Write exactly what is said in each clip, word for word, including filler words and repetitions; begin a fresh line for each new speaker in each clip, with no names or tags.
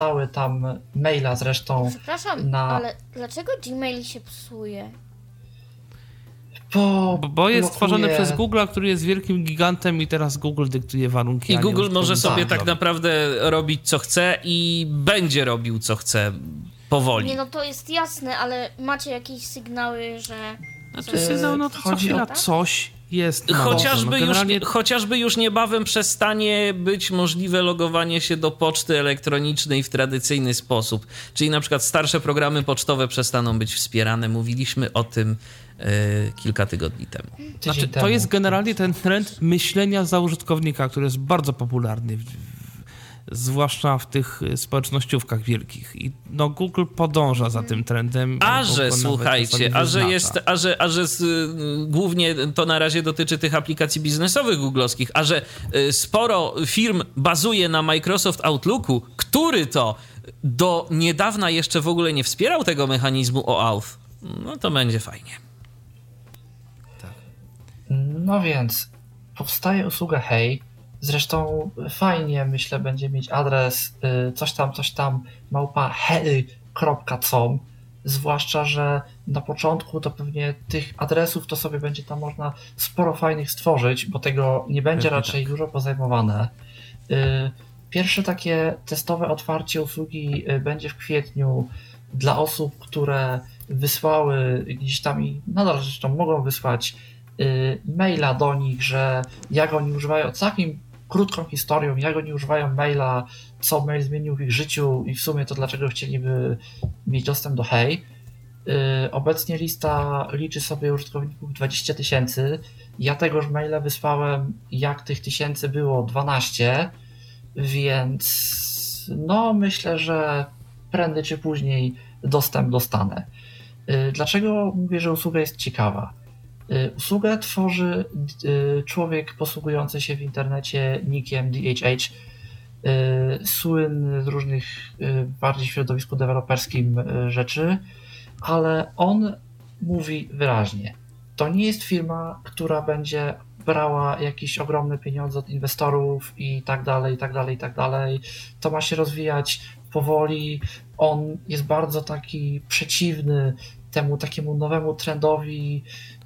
dostały tam maila zresztą.
Przepraszam,
na...
ale dlaczego Gmail się psuje?
Bo,
bo, bo jest
blokuje...
stworzony przez Google'a, który jest wielkim gigantem i teraz Google dyktuje warunki.
I Google może sobie tak
robi.
naprawdę robić co chce i będzie robił co chce powoli.
Nie, no to jest jasne, ale macie jakieś sygnały, że...
Znaczy sygnał, no to co chwila coś jest. Na
Chociażby,
no, generalnie...
już, chociażby już niebawem przestanie być możliwe logowanie się do poczty elektronicznej w tradycyjny sposób. Czyli na przykład starsze programy pocztowe przestaną być wspierane. Mówiliśmy o tym yy, kilka tygodni temu.
Znaczy, to jest generalnie ten trend myślenia za użytkownika, który jest bardzo popularny, w, w, zwłaszcza w tych społecznościówkach wielkich. I no Google podąża za tym trendem.
A że słuchajcie, a że jest, a że, a że z, głównie to na razie dotyczy tych aplikacji biznesowych googlowskich, a że sporo firm bazuje na Microsoft Outlooku, który to do niedawna jeszcze w ogóle nie wspierał tego mechanizmu OAuth, no to będzie fajnie.
Tak. No więc powstaje usługa Hey. Zresztą fajnie, myślę, będzie mieć adres y, coś tam, coś tam, małpa hey kropka com, zwłaszcza, że na początku to pewnie tych adresów to sobie będzie tam można sporo fajnych stworzyć, bo tego nie będzie pewnie raczej tak dużo pozajmowane. Y, pierwsze takie testowe otwarcie usługi y, będzie w kwietniu dla osób, które wysłały gdzieś tam i nadal zresztą mogą wysłać y, maila do nich, że jak oni używają takim krótką historią, jak oni używają maila, co mail zmienił w ich życiu i w sumie to dlaczego chcieliby mieć dostęp do Hey. Yy, obecnie lista liczy sobie użytkowników dwadzieścia tysięcy. Ja tegoż maila wysłałem, jak tych tysięcy było dwanaście, więc no myślę, że prędzej czy później dostęp dostanę. Yy, dlaczego mówię, że usługa jest ciekawa? Usługę tworzy człowiek posługujący się w internecie nickiem D H H, słynny z różnych bardziej w środowisku deweloperskim rzeczy, ale on mówi wyraźnie, to nie jest firma, która będzie brała jakieś ogromne pieniądze od inwestorów i tak dalej, i tak dalej, i tak dalej. To ma się rozwijać powoli. On jest bardzo taki przeciwny temu takiemu nowemu trendowi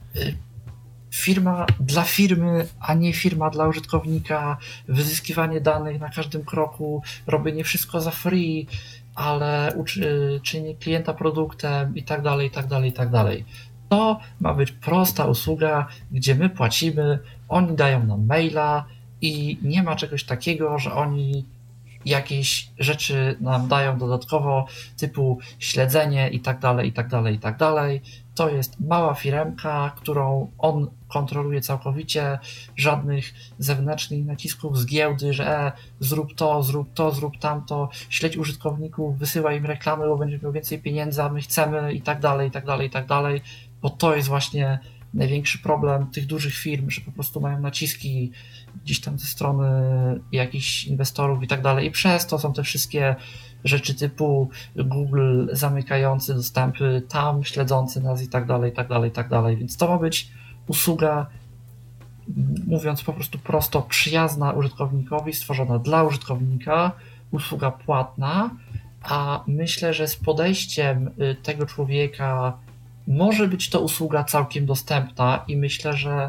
firma dla firmy, a nie firma dla użytkownika, wyzyskiwanie danych na każdym kroku, robienie wszystko za free, ale uczy, czyni klienta produktem i tak dalej, i tak dalej, i tak dalej. To ma być prosta usługa, gdzie my płacimy, oni dają nam maila i nie ma czegoś takiego, że oni jakieś rzeczy nam dają dodatkowo, typu śledzenie i tak dalej, i tak dalej, i tak dalej. To jest mała firemka, którą on kontroluje całkowicie, żadnych zewnętrznych nacisków z giełdy, że e, zrób to, zrób to, zrób tamto, śledź użytkowników, wysyłaj im reklamy, bo będziesz miał więcej pieniędzy, a my chcemy i tak dalej, i tak dalej, i tak dalej, bo to jest właśnie największy problem tych dużych firm, że po prostu mają naciski gdzieś tam ze strony jakichś inwestorów i tak dalej i przez to są te wszystkie rzeczy typu Google zamykający dostępy tam, śledzący nas i tak dalej, i tak dalej, i tak dalej, więc to ma być usługa, mówiąc po prostu prosto, przyjazna użytkownikowi, stworzona dla użytkownika, usługa płatna, a myślę, że z podejściem tego człowieka może być to usługa całkiem dostępna i myślę, że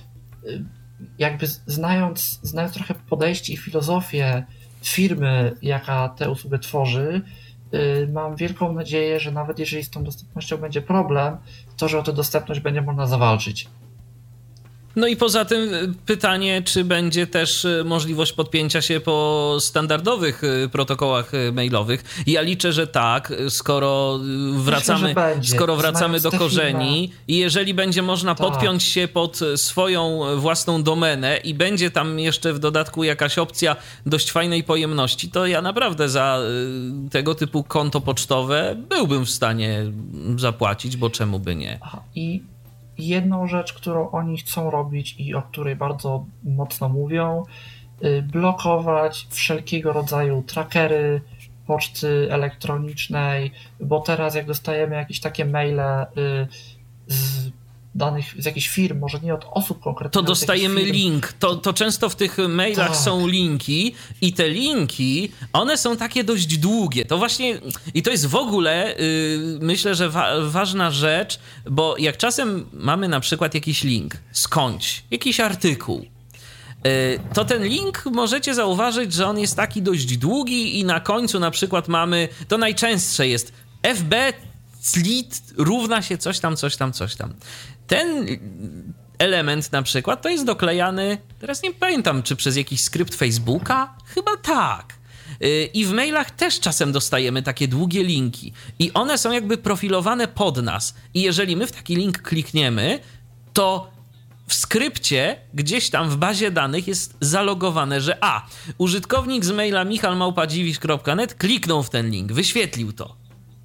jakby znając, znając trochę podejście i filozofię firmy, jaka tę usługę tworzy, mam wielką nadzieję, że nawet jeżeli z tą dostępnością będzie problem, to że o tę dostępność będzie można zawalczyć.
No i poza tym pytanie, czy będzie też możliwość podpięcia się po standardowych protokołach mailowych. Ja liczę, że tak, skoro wracamy, Myślę, skoro wracamy do korzeni i jeżeli będzie można tak. podpiąć się pod swoją własną domenę i będzie tam jeszcze w dodatku jakaś opcja dość fajnej pojemności, to ja naprawdę za tego typu konto pocztowe byłbym w stanie zapłacić, bo czemu by nie?
Aha, i jedną rzecz, którą oni chcą robić i o której bardzo mocno mówią, blokować wszelkiego rodzaju trackery poczty elektronicznej, bo teraz jak dostajemy jakieś takie maile z danych z jakichś firm, może nie od osób konkretnych.
To dostajemy link. To, to często w tych mailach tak. są linki i te linki, one są takie dość długie. To właśnie, i to jest w ogóle, yy, myślę, że wa- ważna rzecz, bo jak czasem mamy na przykład jakiś link, skądś, jakiś artykuł, to ten link możecie zauważyć, że on jest taki dość długi i na końcu na przykład mamy, to najczęstsze jest fb clit równa się coś tam, coś tam, coś tam. Ten element na przykład to jest doklejany, teraz nie pamiętam, czy przez jakiś skrypt Facebooka? Chyba tak. I w mailach też czasem dostajemy takie długie linki i one są jakby profilowane pod nas i jeżeli my w taki link klikniemy, to w skrypcie, gdzieś tam w bazie danych jest zalogowane, że a, użytkownik z maila michal małpa dziwisz kropka net kliknął w ten link, wyświetlił to.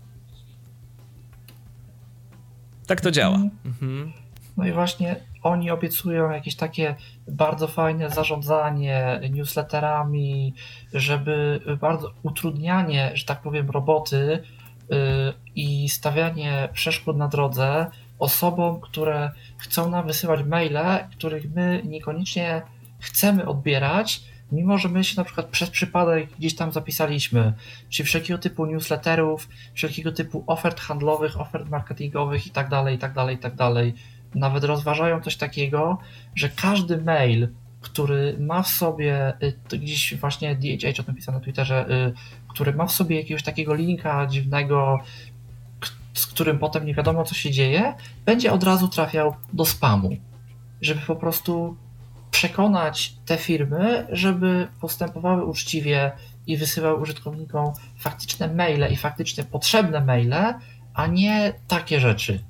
Tak to działa.
Mhm. No i właśnie oni obiecują jakieś takie bardzo fajne zarządzanie newsletterami, żeby bardzo utrudnianie, że tak powiem, roboty yy, i stawianie przeszkód na drodze osobom, które chcą nam wysyłać maile, których my niekoniecznie chcemy odbierać, mimo że my się na przykład przez przypadek gdzieś tam zapisaliśmy, czy wszelkiego typu newsletterów, wszelkiego typu ofert handlowych, ofert marketingowych i tak dalej, i tak dalej, i tak dalej. Nawet rozważają coś takiego, że każdy mail, który ma w sobie, to gdzieś właśnie D H H o tym pisał na Twitterze, który ma w sobie jakiegoś takiego linka dziwnego, z którym potem nie wiadomo co się dzieje, będzie od razu trafiał do spamu, żeby po prostu przekonać te firmy, żeby postępowały uczciwie i wysyłały użytkownikom faktyczne maile i faktycznie potrzebne maile, a nie takie rzeczy.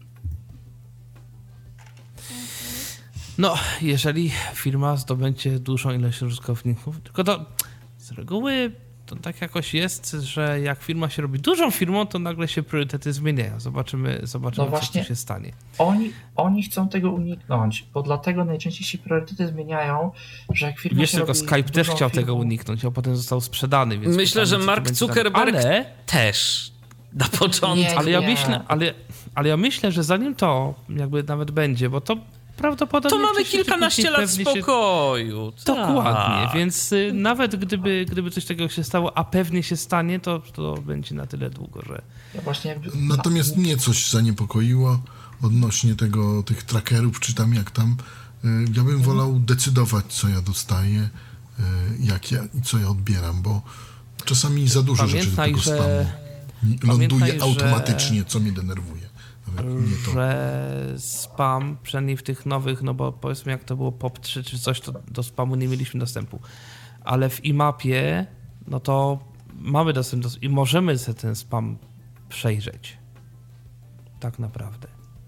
No, jeżeli firma zdobędzie dużą ilość użytkowników, tylko to z reguły to tak jakoś jest, że jak firma się robi dużą firmą, to nagle się priorytety zmieniają. Zobaczymy, zobaczymy
no
co tu się stanie.
Oni, oni chcą tego uniknąć, bo dlatego najczęściej się priorytety zmieniają, że jak firma
Wiesz,
się
tylko
robi
Skype też chciał
firmą,
tego uniknąć, a potem został sprzedany. Więc
myślę,
pytanie,
że Mark Zuckerberg
ale...
też na początku.
Nie,
ale, ja
nie.
myślę, ale, ale ja myślę, że zanim to jakby nawet będzie, bo to prawdopodobnie...
To mamy kilkanaście lat spokoju.
Się... Dokładnie, tak. Więc y, nawet gdyby, gdyby coś takiego się stało, a pewnie się stanie, to, to będzie na tyle długo, że...
Ja właśnie jakby...
Natomiast mnie coś zaniepokoiło odnośnie tego, tych trackerów, czy tam jak tam. Y, ja bym wolał decydować, co ja dostaję, y, jak ja i co ja odbieram, bo czasami za dużo
Pamiętaj,
rzeczy do tego
że...
spamu ląduje
Pamiętaj,
automatycznie,
że...
co mnie denerwuje. Nie to.
Że spam, przynajmniej w tych nowych, no bo powiedzmy jak to było pop trzy czy coś, to do spamu nie mieliśmy dostępu. Ale w IMAP-ie, no to mamy dostęp do, i możemy sobie ten spam przejrzeć. Tak naprawdę.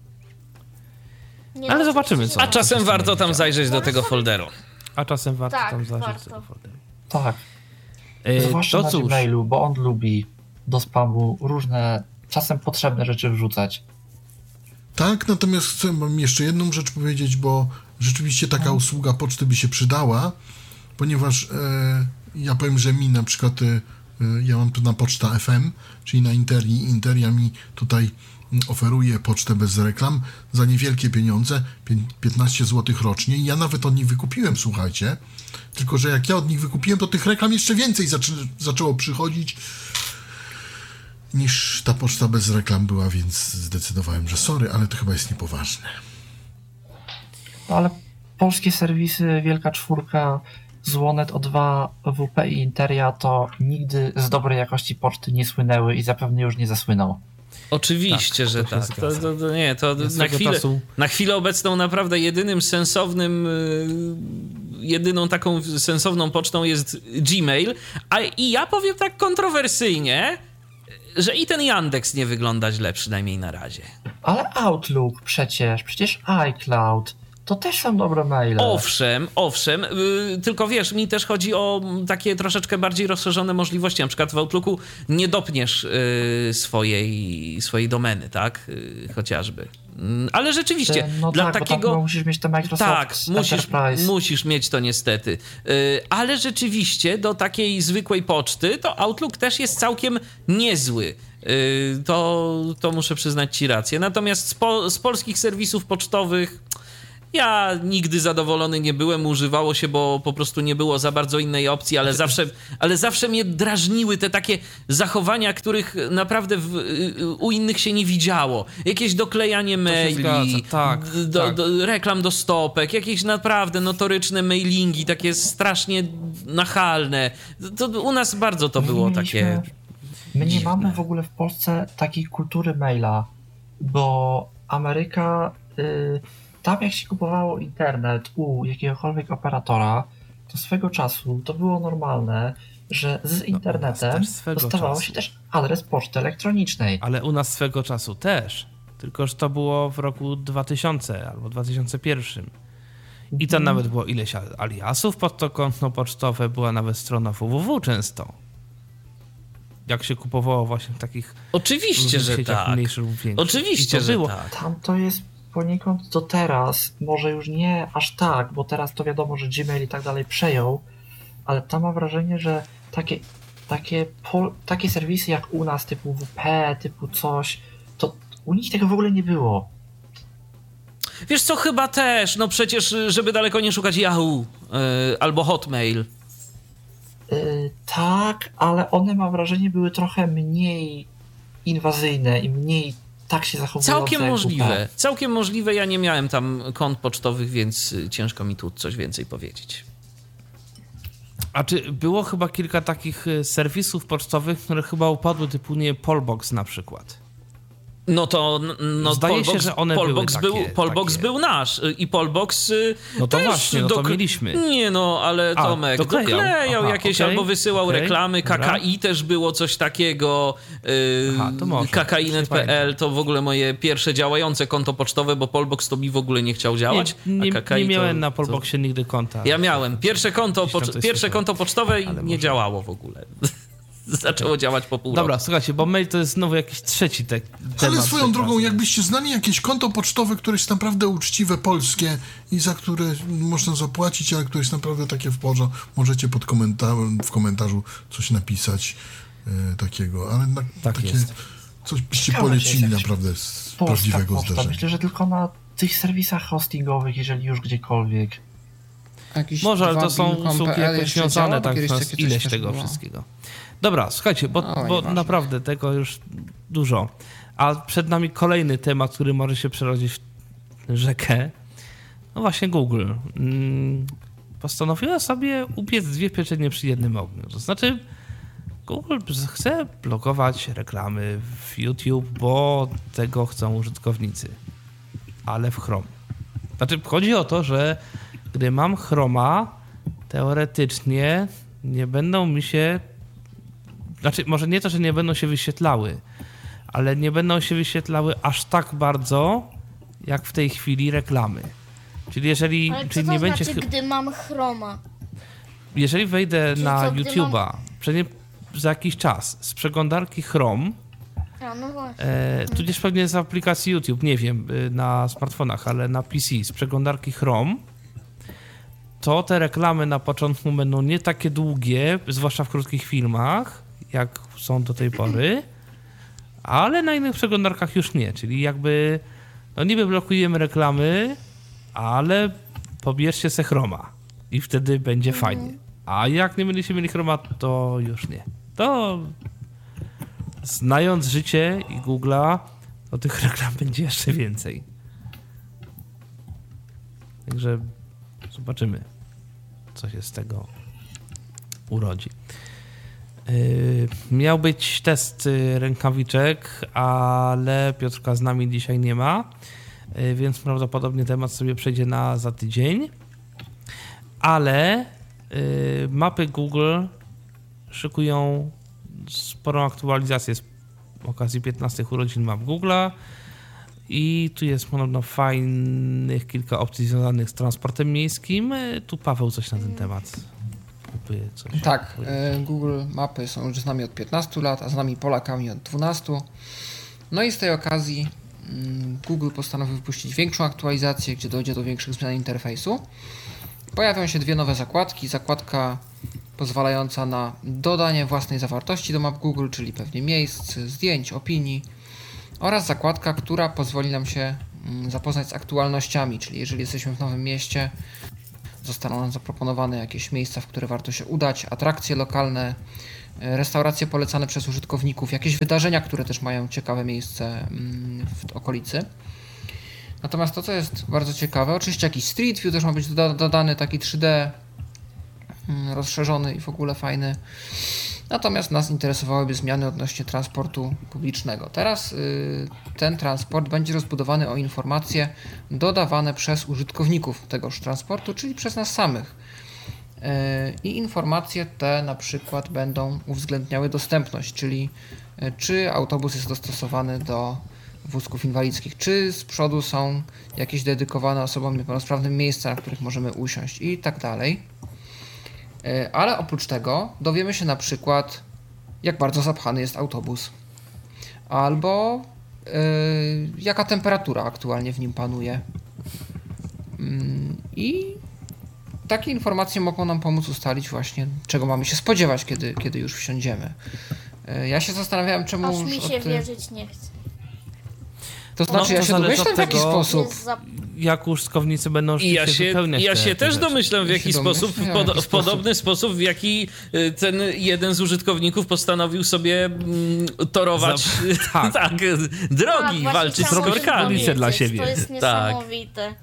Nie
Ale
no,
zobaczymy co.
A czasem
co
warto tam
będzie.
zajrzeć do tego folderu.
A czasem warto
Tak,
tam zajrzeć
warto.
do tego folderu.
Tak,
Yy,
zwłaszcza
to
na
cóż,
Gmailu, bo on lubi do spamu różne, czasem potrzebne rzeczy wrzucać.
Tak, natomiast chcę wam jeszcze jedną rzecz powiedzieć, bo rzeczywiście taka usługa poczty by się przydała, ponieważ e, ja powiem, że mi na przykład, e, ja mam tu na Poczta F M, czyli na Interii, Interia mi tutaj oferuje pocztę bez reklam za niewielkie pieniądze, piętnaście złotych rocznie i ja nawet od nich wykupiłem, słuchajcie, tylko że jak ja od nich wykupiłem, to tych reklam jeszcze więcej zaczę, zaczęło przychodzić niż ta poczta bez reklam była, więc zdecydowałem, że sorry, ale to chyba jest niepoważne.
No ale polskie serwisy, Wielka Czwórka, Złonet O dwa, W P i Interia to nigdy z dobrej jakości poczty nie słynęły i zapewne już nie zasłyną.
Oczywiście,
tak,
że
to
tak. To, to, to nie, to
ja
na chwilę,
czasu...
na chwilę obecną naprawdę jedynym sensownym, jedyną taką sensowną pocztą jest Gmail, a i ja powiem tak kontrowersyjnie, że i ten Yandex nie wygląda źle, przynajmniej na razie.
Ale Outlook przecież, przecież iCloud, to też są dobre maile.
Owszem, owszem, yy, tylko wiesz, mi też chodzi o takie troszeczkę bardziej rozszerzone możliwości. Na przykład w Outlooku nie dopniesz yy, swojej, swojej domeny, tak? Yy, chociażby. Yy, ale rzeczywiście,
no
dla
tak,
takiego...
Bo tam musisz mieć te Microsoft
Tak, musisz,
Enterprise.
musisz mieć to niestety. Yy, ale rzeczywiście do takiej zwykłej poczty to Outlook też jest całkiem niezły. to, to muszę przyznać ci rację. Natomiast z, po, z polskich serwisów pocztowych ja nigdy zadowolony nie byłem, używało się, bo po prostu nie było za bardzo innej opcji, ale zawsze, ale zawsze mnie drażniły te takie zachowania, których naprawdę w, u innych się nie widziało. Jakieś doklejanie maili,
tak,
do,
tak.
Do, reklam do stopek, jakieś naprawdę notoryczne mailingi, takie strasznie nachalne. To u nas bardzo to było takie...
My nie
dziwne.
mamy w ogóle w Polsce takiej kultury maila, bo Ameryka... Y, Tam jak się kupowało internet u jakiegokolwiek operatora, to swego czasu to było normalne, że z internetem
no,
dostawało
czasu.
się też adres poczty elektronicznej.
Ale u nas swego czasu też. Tylko że to było w roku dwutysięcznym albo dwa tysiące pierwszym. I tam nawet było ileś aliasów pod to konto pocztowe, była nawet strona www często. Jak się kupowało właśnie w takich
Oczywiście, że
sieciach
tak.
mniejszych lub większych.
Oczywiście,
I to
że
było.
tak.
Tam to jest poniekąd do teraz, może już nie aż tak, bo teraz to wiadomo, że Gmail i tak dalej przejął, ale tam mam wrażenie, że takie, takie, pol, takie serwisy jak u nas, typu W P, typu coś, to u nich tego w ogóle nie było.
Wiesz co, chyba też, no przecież, żeby daleko nie szukać, Yahoo yy, albo Hotmail.
Yy, tak, ale one mam wrażenie były trochę mniej inwazyjne i mniej tak się zachowujące.
Całkiem
jak
możliwe,
W P.
całkiem możliwe, ja nie miałem tam kont pocztowych, więc ciężko mi tu coś więcej powiedzieć.
A czy było chyba kilka takich serwisów pocztowych, które chyba upadły, typu nie Polbox na przykład?
No to no,
Zdaje
Polbox,
się, że one
Polbox
były
był,
takie-
Polbox
takie.
był nasz i Polbox
No to
też
właśnie, no to
dok-
mieliśmy.
Nie no, ale
A,
Tomek
doklejał.
doklejał
Aha,
jakieś
okej,
albo wysyłał
okej,
reklamy,
dobra.
K K I też było coś takiego, yy,
Aha, to może,
K K I kropka net kropka P L
nie
to w ogóle moje pierwsze działające konto pocztowe, bo Polbox to mi w ogóle nie chciał działać,
Nie, nie,
a K K I
nie miałem
to,
na
to...
Polboxie nigdy konta.
Ja miałem pierwsze konto,
Gdzieś tam
pocz-
coś
pierwsze
słyszałem.
konto pocztowe i
Ale
nie
może.
działało w ogóle. Zaczęło działać po pół
Dobra,
roku.
słuchajcie, bo mail to jest znowu jakiś trzeci te- temat.
Ale swoją drogą,
ważny.
jakbyście znali jakieś konto pocztowe, które jest naprawdę uczciwe, polskie i za które można zapłacić, ale które jest naprawdę takie w porządku, możecie pod komentarzem, w komentarzu coś napisać e, takiego, ale na,
Tak
takie,
jest.
coś byście
Ciekawe,
polecili
czy jest
naprawdę z
Polska
prawdziwego
poczta.
zdarzenia.
Myślę, że tylko na tych serwisach hostingowych, jeżeli już gdziekolwiek.
Jakiś
Może, ale to są
dwa
usługi
kropka p l
jakoś
jeszcze
związane,
działa, bo
tak,
kiedyś
to
takie
jest
coś
ileś
też
tego
było.
wszystkiego. Dobra, słuchajcie, bo,
No,
bo
nieważne.
naprawdę tego już dużo. A przed nami kolejny temat, który może się przerodzić w rzekę. No właśnie Google. Mm, postanowiła sobie upiec dwie pieczenie przy jednym ogniu. To znaczy Google chce blokować reklamy w YouTube, bo tego chcą użytkownicy. Ale w Chrome. Znaczy chodzi o to, że gdy mam Chroma, teoretycznie nie będą mi się... Znaczy może nie to, że nie będą się wyświetlały, ale nie będą się wyświetlały aż tak bardzo, jak w tej chwili reklamy. Czyli jeżeli...
Ale co
czyli
to
nie
znaczy,
będzie...
gdy mam chroma?
Jeżeli wejdę
Czyli
na
co, gdy
YouTube'a przejdę za jakiś czas z przeglądarki Chrome,
A, no właśnie.
e, tudzież pewnie z aplikacji YouTube, nie wiem, y, na smartfonach, ale na P C z przeglądarki Chrome, to te reklamy na początku będą nie takie długie, zwłaszcza w krótkich filmach, jak są do tej pory, ale na innych przeglądarkach już nie, czyli jakby no niby blokujemy reklamy, ale pobierzcie se Chroma i wtedy będzie fajnie. A jak nie będziecie mieli Chroma, to już nie. To znając życie i Google'a, to tych reklam będzie jeszcze więcej. Także zobaczymy, co się z tego urodzi. Yy, miał być test y, rękawiczek, ale Piotrka z nami dzisiaj nie ma, yy, więc prawdopodobnie temat sobie przejdzie na za tydzień. Ale yy, mapy Google szykują sporą aktualizację z okazji piętnastych urodzin map Google'a i tu jest podobno fajnych kilka opcji związanych z transportem miejskim. Yy, Tu Paweł coś na ten temat. Próbuje coś
Tak,
powiedzieć.
e, Google Mapy są już z nami od piętnastu lat, a z nami Polakami od dwunastu. No i z tej okazji mm, Google postanowił wypuścić większą aktualizację, gdzie dojdzie do większych zmian interfejsu. Pojawią się dwie nowe zakładki. Zakładka pozwalająca na dodanie własnej zawartości do map Google, czyli pewnie miejsc, zdjęć, opinii, oraz zakładka, która pozwoli nam się zapoznać z aktualnościami, czyli jeżeli jesteśmy w nowym mieście, zostaną nam zaproponowane jakieś miejsca, w które warto się udać, atrakcje lokalne, restauracje polecane przez użytkowników, jakieś wydarzenia, które też mają ciekawe miejsce w okolicy. Natomiast to, co jest bardzo ciekawe, oczywiście jakiś Street View też ma być doda- dodany, taki trzy D rozszerzony i w ogóle fajny. Natomiast nas interesowałyby zmiany odnośnie transportu publicznego. Teraz y, ten transport będzie rozbudowany o informacje dodawane przez użytkowników tegoż transportu, czyli przez nas samych. Y, I informacje te na przykład będą uwzględniały dostępność, czyli y, czy autobus jest dostosowany do wózków inwalidzkich, czy z przodu są jakieś dedykowane osobom niepełnosprawnym miejsca, na których możemy usiąść i tak dalej. Ale oprócz tego dowiemy się na przykład, jak bardzo zapchany jest autobus, albo yy, jaka temperatura aktualnie w nim panuje. Yy, I takie informacje mogą nam pomóc ustalić właśnie, czego mamy się spodziewać, kiedy, kiedy już wsiądziemy. Yy, ja się zastanawiałem, czemu...
Aż mi się
od...
wierzyć nie chce.
To znaczy,
No,
ja
to
się
zależy
domyślam
od
w jaki
tego,
sposób.
Jest za...
Jak użytkownicy będą
I ja się,
wypełniać
ja
te,
się
te
też
rzeczy.
domyślam w
Ja
jaki
się
sposób, w,
domyślam, w
pod,
jaki
w podobny sposób, w jaki y, ten jeden z użytkowników postanowił sobie mm, torować
Za- tak.
tak, drogi,
Tak,
walczyć z
właśnie chciałam
korkami.
ulicę dla siebie.
To jest
Tak.
niesamowite.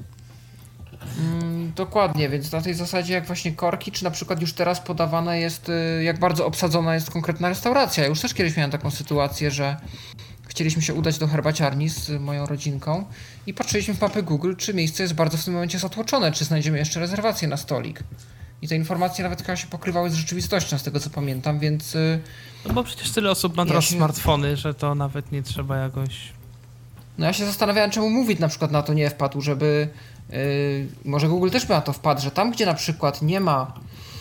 Mm, dokładnie, więc na tej zasadzie jak właśnie korki, czy na przykład już teraz podawane jest, y, jak bardzo obsadzona jest konkretna restauracja. Ja już też kiedyś miałem taką sytuację, że chcieliśmy się udać do herbaciarni z moją rodzinką i patrzyliśmy w mapę Google, czy miejsce jest bardzo w tym momencie zatłoczone, czy znajdziemy jeszcze rezerwację na stolik. I te informacje nawet chyba się pokrywały z rzeczywistością, z tego co pamiętam, więc... y,
No bo przecież tyle osób ma teraz
Ja się-
smartfony, że to nawet nie trzeba jakoś...
No ja się zastanawiałem, czemu mówić na przykład na to nie wpadł, żeby... y, może Google też by na to wpadł, że tam, gdzie na przykład nie ma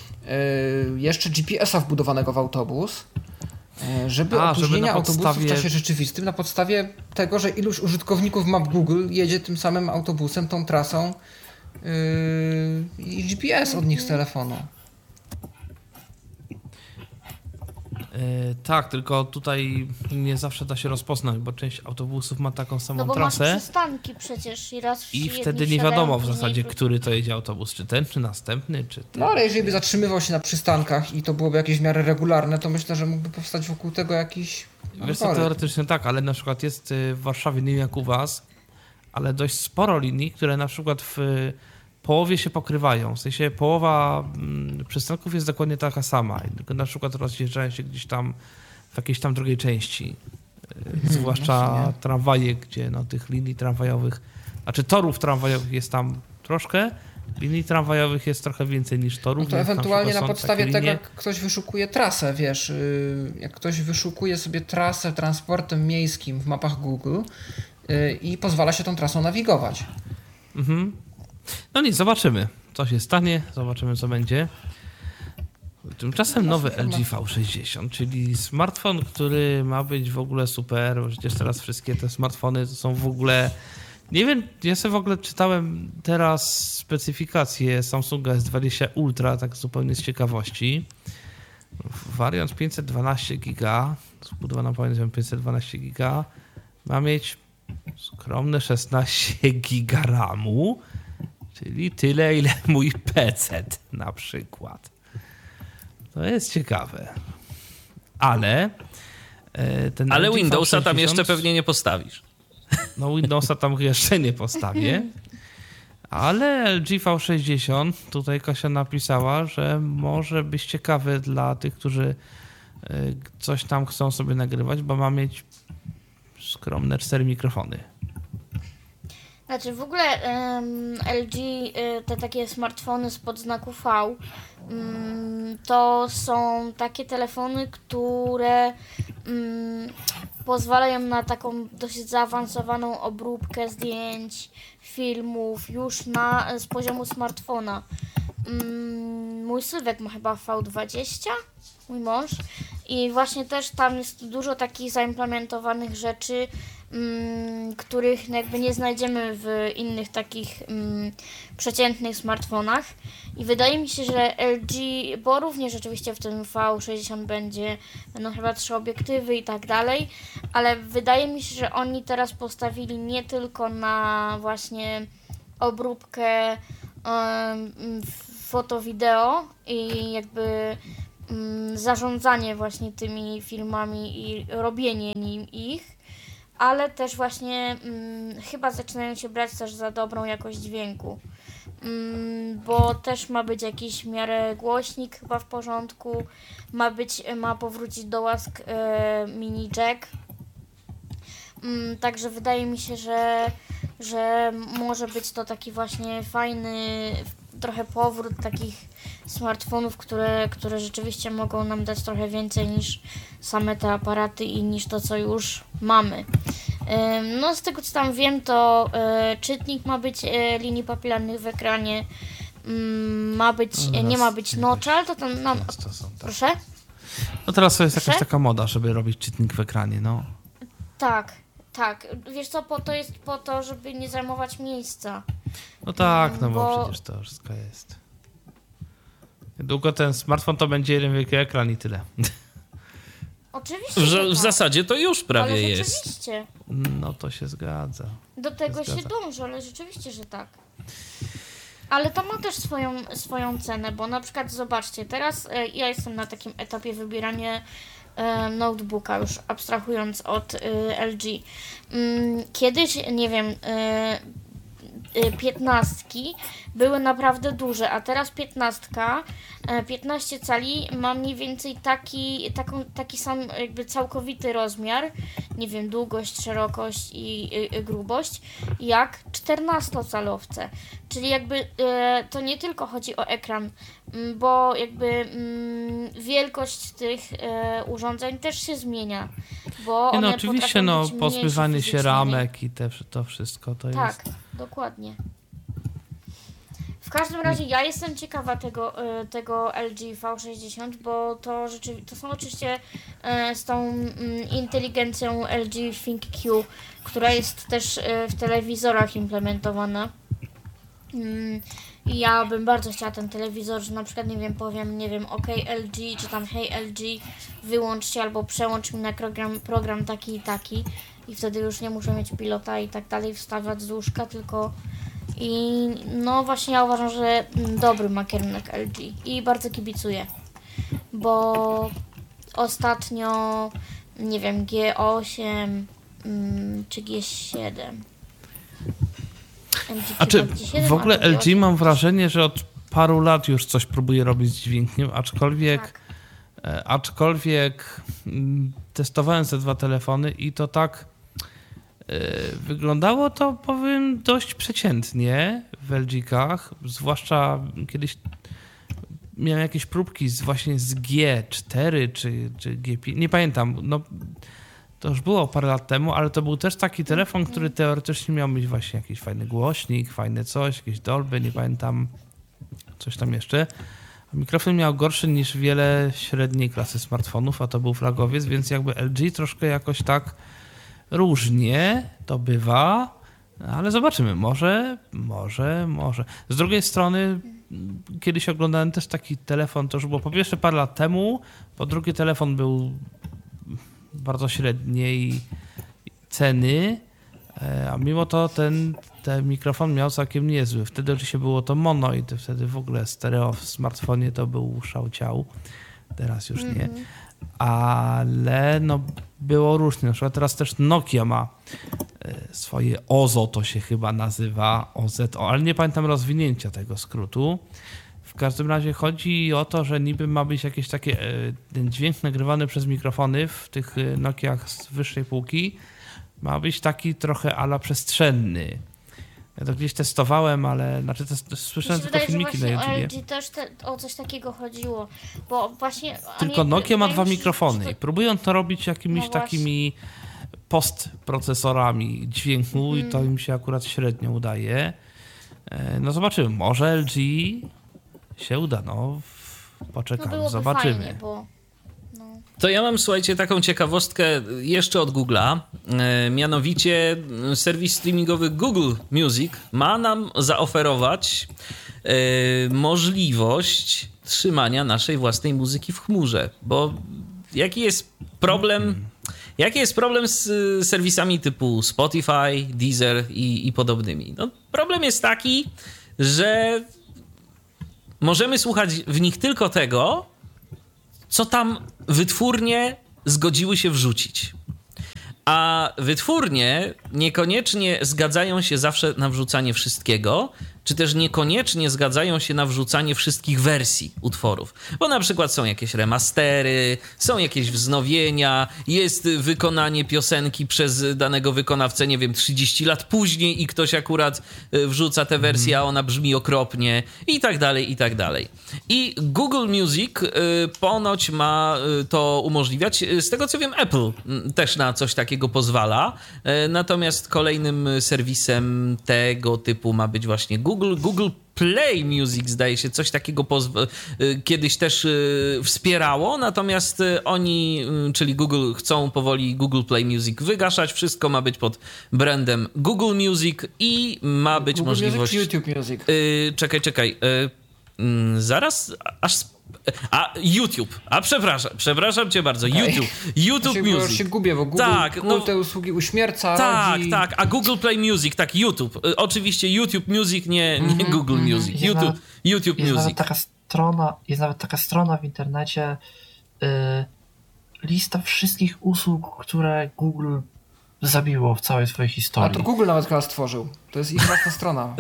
y, jeszcze G P S-a wbudowanego w autobus, y, żeby
A,
opóźnienia
żeby na
autobusu
podstawie-
w czasie rzeczywistym na podstawie tego, że iluś użytkowników map Google jedzie tym samym autobusem, tą trasą y, i G P S od nich z telefonu.
Yy, tak, tylko tutaj nie zawsze da się rozpoznać, bo część autobusów ma taką samą
No bo masz
trasę
przystanki przecież i raz
i
jedni
wtedy nie
wsiadają,
wiadomo w
później
zasadzie,
wrócą.
który to jedzie autobus, czy ten, czy następny, czy ten.
No ale jeżeli by zatrzymywał się na przystankach i to byłoby jakieś w miarę regularne, to myślę, że mógłby powstać wokół tego jakiś
Wiesz co,
algorytm.
teoretycznie tak, ale na przykład jest y, w Warszawie, nie wiem jak u was, ale dość sporo linii, które na przykład w y, połowie się pokrywają. W sensie połowa mm, przystanków jest dokładnie taka sama, tylko na przykład rozjeżdżają się gdzieś tam w jakiejś tam drugiej części. Y, zwłaszcza
no
tramwaje, gdzie no, tych linii tramwajowych, znaczy torów tramwajowych jest tam troszkę, linii tramwajowych jest trochę więcej niż torów.
No to
więc
ewentualnie na
przykład są
podstawie
takie
tego,
linie-
jak ktoś wyszukuje trasę, wiesz, yy, jak ktoś wyszukuje sobie trasę transportem miejskim w mapach Google yy, i pozwala się tą trasą nawigować.
Mhm. No nic, zobaczymy, co się stanie, zobaczymy, co będzie. Tymczasem nowy L G V sześćdziesiąt, czyli smartfon, który ma być w ogóle super, bo przecież teraz wszystkie te smartfony to są w ogóle... Nie wiem, ja sobie w ogóle czytałem teraz specyfikację Samsunga S dwadzieścia Ultra, tak zupełnie z ciekawości. Wariant pięćset dwanaście giga, zbudowana pamięć pięćset dwanaście giga, ma mieć skromne szesnaście giga ramu, czyli tyle, ile mój P C na przykład. To jest ciekawe. Ale e, ten
Ale
L G V
Windowsa tam
sześćdziesiąt
jeszcze pewnie nie postawisz.
No Windowsa tam jeszcze nie postawię. Ale L G V sześćdziesiąt, tutaj Kasia napisała, że może być ciekawy dla tych, którzy y, coś tam chcą sobie nagrywać, bo ma mieć skromne cztery mikrofony.
Znaczy w ogóle em, L G, y, te takie smartfony spod znaku V, mm, to są takie telefony, które mm, pozwalają na taką dosyć zaawansowaną obróbkę zdjęć, filmów już na, z poziomu smartfona. Mm, mój Sylwek ma chyba V dwadzieścia, mój mąż, I właśnie też tam jest dużo takich zaimplementowanych rzeczy, mm, których jakby nie znajdziemy w innych takich mm, przeciętnych smartfonach. I wydaje mi się, że L G, bo również rzeczywiście w tym V sześćdziesiąt będzie, będą chyba trzy obiektywy i tak dalej, ale wydaje mi się, że oni teraz postawili nie tylko na właśnie obróbkę um, foto, wideo i jakby um, zarządzanie właśnie tymi filmami i robienie nim ich, ale też właśnie um, chyba zaczynają się brać też za dobrą jakość dźwięku. Mm, bo też ma być jakiś w miarę głośnik chyba w porządku, ma być, ma powrócić do łask e, mini jack, mm, także wydaje mi się, że, że może być to taki właśnie fajny trochę powrót takich smartfonów, które, które rzeczywiście mogą nam dać trochę więcej niż same te aparaty i niż to, co już mamy. No z tego, co tam wiem, to e, czytnik ma być e, linii papilarnych w ekranie, mm, ma być, e, nie ma być notcha, ale to tam, no, proszę?
No teraz to jest
Proszę?
jakaś taka moda, żeby robić czytnik w ekranie, no.
Tak, tak. Wiesz co, po to jest po to, żeby nie zajmować miejsca.
No tak, no bo,
Bo-
przecież to wszystko jest. Niedługo ten smartfon to będzie jeden wielki ekran i tyle.
Oczywiście,
W,
że
ża- w
tak.
zasadzie to już prawie
ale
jest.
rzeczywiście.
No to się zgadza.
Do tego się
zgadza.
dąży, ale rzeczywiście, że tak. Ale to ma też swoją, swoją cenę, bo na przykład zobaczcie, teraz e, ja jestem na takim etapie wybierania e, notebooka, już abstrahując od e, L G. Mm, kiedyś, nie wiem, e, e, piętnastki były naprawdę duże, a teraz piętnastka, e, piętnaście cali ma mniej więcej taki, taką, taki sam jakby całkowity rozmiar, nie wiem, długość, szerokość i, i, i grubość, jak czternastocalowce. Czyli jakby e, to nie tylko chodzi o ekran, m, bo jakby mm, wielkość tych e, urządzeń też się zmienia, bo
Nie,
one
no oczywiście,
potrafią
no
być mniejsze
pozbywanie się
fizycznie,
ramek i te, to wszystko to
tak,
jest...
dokładnie. W każdym razie ja jestem ciekawa tego, y, tego L G V sześćdziesiąt, bo to rzeczywiście, to są oczywiście y, z tą y, inteligencją L G ThinkQ, która jest też y, w telewizorach implementowana. Mm, I ja bym bardzo chciała ten telewizor, że na przykład, nie wiem, powiem, nie wiem, OK L G, czy tam Hey L G, wyłączcie albo przełącz mi na program, program taki i taki i wtedy już nie muszę mieć pilota i tak dalej wstawiać z łóżka, tylko i no właśnie ja uważam, że dobry ma kierunek L G i bardzo kibicuję, bo ostatnio, nie wiem, G osiem mm, czy G siedem. L G
A czy
G siedem,
w ogóle
albo
L
G
G
osiem.
mam wrażenie, że od paru lat już coś próbuje robić z dźwiękiem, aczkolwiek,
Tak.
e, aczkolwiek mm, testowałem te dwa telefony i to tak e, wyglądało to, powiem, dość przeciętnie w L G-kach, zwłaszcza kiedyś miałem jakieś próbki z, właśnie z G cztery czy, czy G pięć, nie pamiętam, no to już było parę lat temu, ale to był też taki telefon, który teoretycznie miał mieć właśnie jakiś fajny głośnik, fajne coś, jakieś Dolby, nie pamiętam, coś tam jeszcze. A mikrofon miał gorszy niż wiele średniej klasy smartfonów, a to był flagowiec, więc jakby L G troszkę jakoś tak różnie to bywa, ale zobaczymy, może, może, może. Z drugiej strony kiedyś oglądałem też taki telefon, to już było po pierwsze parę lat temu, po drugie telefon był bardzo średniej ceny, a mimo to ten, ten mikrofon miał całkiem niezły. Wtedy oczywiście było to mono i to wtedy w ogóle stereo w smartfonie to był szał ciał. Teraz już nie.
Mhm.
Ale no było różnie. Na przykład teraz też Nokia ma e, swoje OZO, to się chyba nazywa O Z O, ale nie pamiętam rozwinięcia tego skrótu. W każdym razie chodzi o to, że niby ma być jakieś takie, e, ten dźwięk nagrywany przez mikrofony w tych e, Nokiach z wyższej półki ma być taki trochę ala przestrzenny. Ja to gdzieś testowałem, ale znaczy to, to słyszałem
Mi się
tylko
wydaje,
filmiki
że
na
właśnie o
YouTubie.
L G też te, o coś takiego chodziło, bo właśnie...
Tylko
nie-
Nokia ma
wydaje
dwa
mi się, że
mikrofony
to-
i próbują to robić jakimiś
No właśnie.
takimi postprocesorami dźwięku i to
Mhm.
im się akurat średnio udaje. E, No zobaczymy, może L G się uda, no
No
poczekamy,
byłoby
zobaczymy.
fajnie, bo... No.
To ja mam, słuchajcie, taką ciekawostkę jeszcze od Google'a. E, mianowicie serwis streamingowy Google Music ma nam zaoferować e, możliwość trzymania naszej własnej muzyki w chmurze. Bo jaki jest problem... Jaki jest problem z serwisami typu Spotify, Deezer i, i podobnymi? No, problem jest taki, że możemy słuchać w nich tylko tego, co tam wytwórnie zgodziły się wrzucić. A wytwórnie niekoniecznie zgadzają się zawsze na wrzucanie wszystkiego, czy też niekoniecznie zgadzają się na wrzucanie wszystkich wersji utworów. Bo na przykład są jakieś remastery, są jakieś wznowienia, jest wykonanie piosenki przez danego wykonawcę, nie wiem, trzydzieści lat później i ktoś akurat wrzuca tę wersję, a ona brzmi okropnie i tak dalej, i tak dalej. I Google Music ponoć ma to umożliwiać. Z tego co wiem, Apple też na coś takiego pozwala. Natomiast kolejnym serwisem tego typu ma być właśnie Google. Google Play Music, zdaje się, coś takiego pozw- kiedyś też wspierało, natomiast oni, czyli Google, chcą powoli Google Play Music wygaszać. Wszystko ma być pod brandem Google Music i ma być
Google
możliwość...
Music, YouTube Music.
Yy, czekaj, czekaj. Yy, zaraz, aż... A, YouTube. A przepraszam, przepraszam cię bardzo. Okay. YouTube. YouTube
ja się,
Music.
Ja się gubię, bo Google,
tak,
Google
no,
te usługi uśmierca.
Tak,
rodzi...
tak. A Google Play Music, tak, YouTube. Y, oczywiście YouTube Music, nie, nie mm-hmm, Google mm-hmm. Music.
Jest
YouTube,
nawet,
YouTube
jest
Music.
Nawet taka strona, jest nawet taka strona w internecie, y, lista wszystkich usług, które Google zabiło w całej swojej historii.
A to Google nawet chyba stworzył. To jest ich własna strona.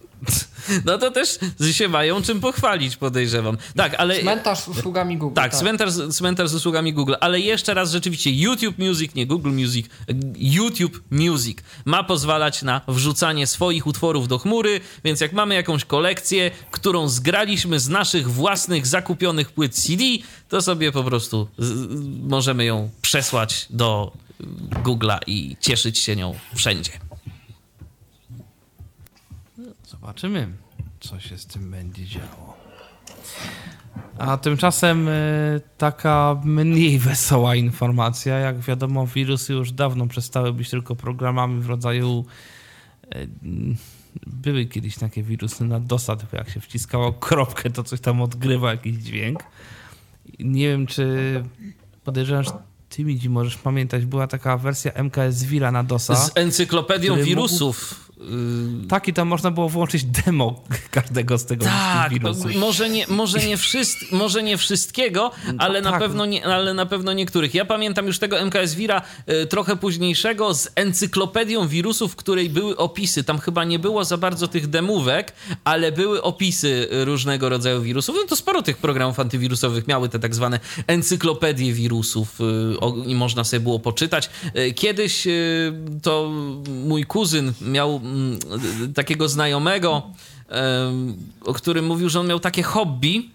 No to też się mają czym pochwalić, podejrzewam. Tak, ale...
Cmentarz z usługami Google.
Tak,
tak.
Cmentarz, cmentarz z usługami Google. Ale jeszcze raz rzeczywiście YouTube Music, nie Google Music, YouTube Music ma pozwalać na wrzucanie swoich utworów do chmury, więc jak mamy jakąś kolekcję, którą zgraliśmy z naszych własnych zakupionych płyt C D, to sobie po prostu z, możemy ją przesłać do Google'a i cieszyć się nią wszędzie.
Zobaczymy, co się z tym będzie działo. A tymczasem y, taka mniej wesoła informacja. Jak wiadomo, wirusy już dawno przestały być tylko programami w rodzaju... Y, były kiedyś takie wirusy na DOSa, tylko jak się wciskało kropkę, to coś tam odgrywa jakiś dźwięk. Nie wiem, czy podejrzewam, że ty, Midzi, możesz pamiętać, była taka wersja M K S Vira na DOSa.
Z encyklopedią wirusów. Mógł...
Tak, i tam można było włączyć demo każdego z tego
tak,
wirusów.
Może nie, może, nie wszyst- może nie wszystkiego, ale, no, na
tak.
pewno nie, ale na pewno niektórych. Ja pamiętam już tego M K S Vira y, trochę późniejszego z encyklopedią wirusów, w której były opisy. Tam chyba nie było za bardzo tych demówek, ale były opisy różnego rodzaju wirusów. No to sporo tych programów antywirusowych miały te tak zwane encyklopedie wirusów y, o, i można sobie było poczytać. Y, kiedyś y, to mój kuzyn miał takiego znajomego, o którym mówił, że on miał takie hobby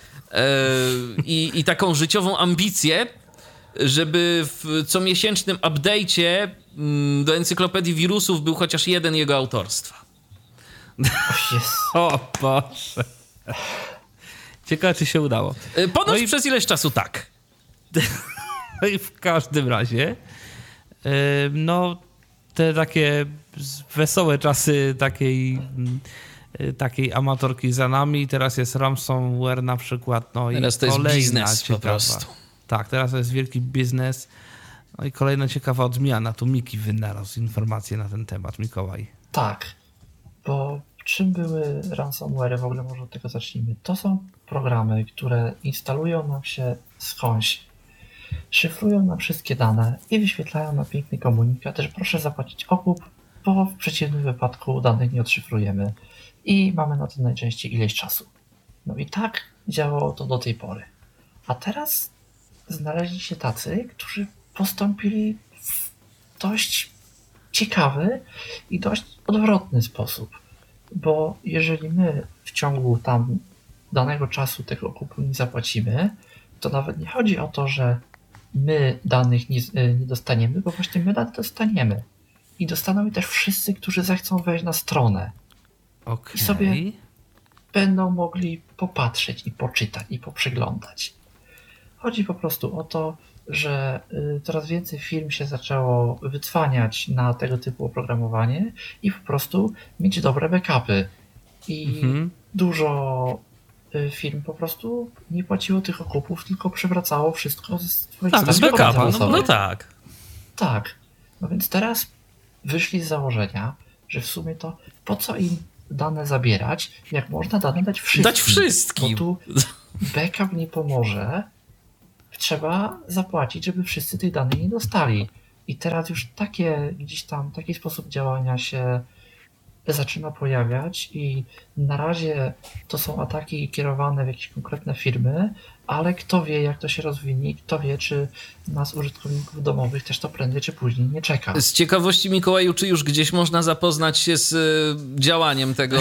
i, i taką życiową ambicję, żeby w comiesięcznym update'cie do encyklopedii wirusów był chociaż jeden jego autorstwa.
O Boże. Ciekawe, czy się udało.
Ponoć
no i...
przez ileś czasu tak.
No i w każdym razie no te takie wesołe czasy takiej, takiej amatorki za nami. Teraz jest ransomware na przykład. No
teraz
i
to jest biznes
ciekawa,
po prostu.
Tak, teraz to jest wielki biznes. No i kolejna ciekawa odmiana. Tu Miki wynalazł informacje na ten temat. Mikołaj.
Tak, bo czym były ransomware? W ogóle może od tego zacznijmy. To są programy, które instalują nam się skądś, szyfrują nam wszystkie dane i wyświetlają na piękny komunikat, że proszę zapłacić okup, bo w przeciwnym wypadku danych nie odszyfrujemy i mamy na to najczęściej ileś czasu. No i tak działało to do tej pory. A teraz znaleźli się tacy, którzy postąpili w dość ciekawy i dość odwrotny sposób, bo jeżeli my w ciągu tam danego czasu tego okupu nie zapłacimy, to nawet nie chodzi o to, że my danych nie, nie dostaniemy, bo właśnie my dane dostaniemy. I dostaną je też wszyscy, którzy zechcą wejść na stronę.
Okay.
I sobie będą mogli popatrzeć i poczytać i poprzeglądać. Chodzi po prostu o to, że y, coraz więcej firm się zaczęło wycwaniać na tego typu oprogramowanie i po prostu mieć dobre backupy. I
Mhm.
dużo y, firm po prostu nie płaciło tych okupów, tylko przywracało wszystko ze swoich
Tak, z
starych
backupa, no,
zapasowych.
no tak.
Tak. No więc teraz wyszli z założenia, że w sumie to po co im dane zabierać, jak można dane dać wszystkim.
Dać wszystkim.
Bo tu backup nie pomoże. Trzeba zapłacić, żeby wszyscy tych danych nie dostali. I teraz już takie gdzieś tam, taki sposób działania się zaczyna pojawiać i na razie to są ataki kierowane w jakieś konkretne firmy, ale kto wie, jak to się rozwinie, kto wie, czy nas użytkowników domowych też to prędzej czy później nie czeka.
Z ciekawości, Mikołaju, czy już gdzieś można zapoznać się z y, działaniem tego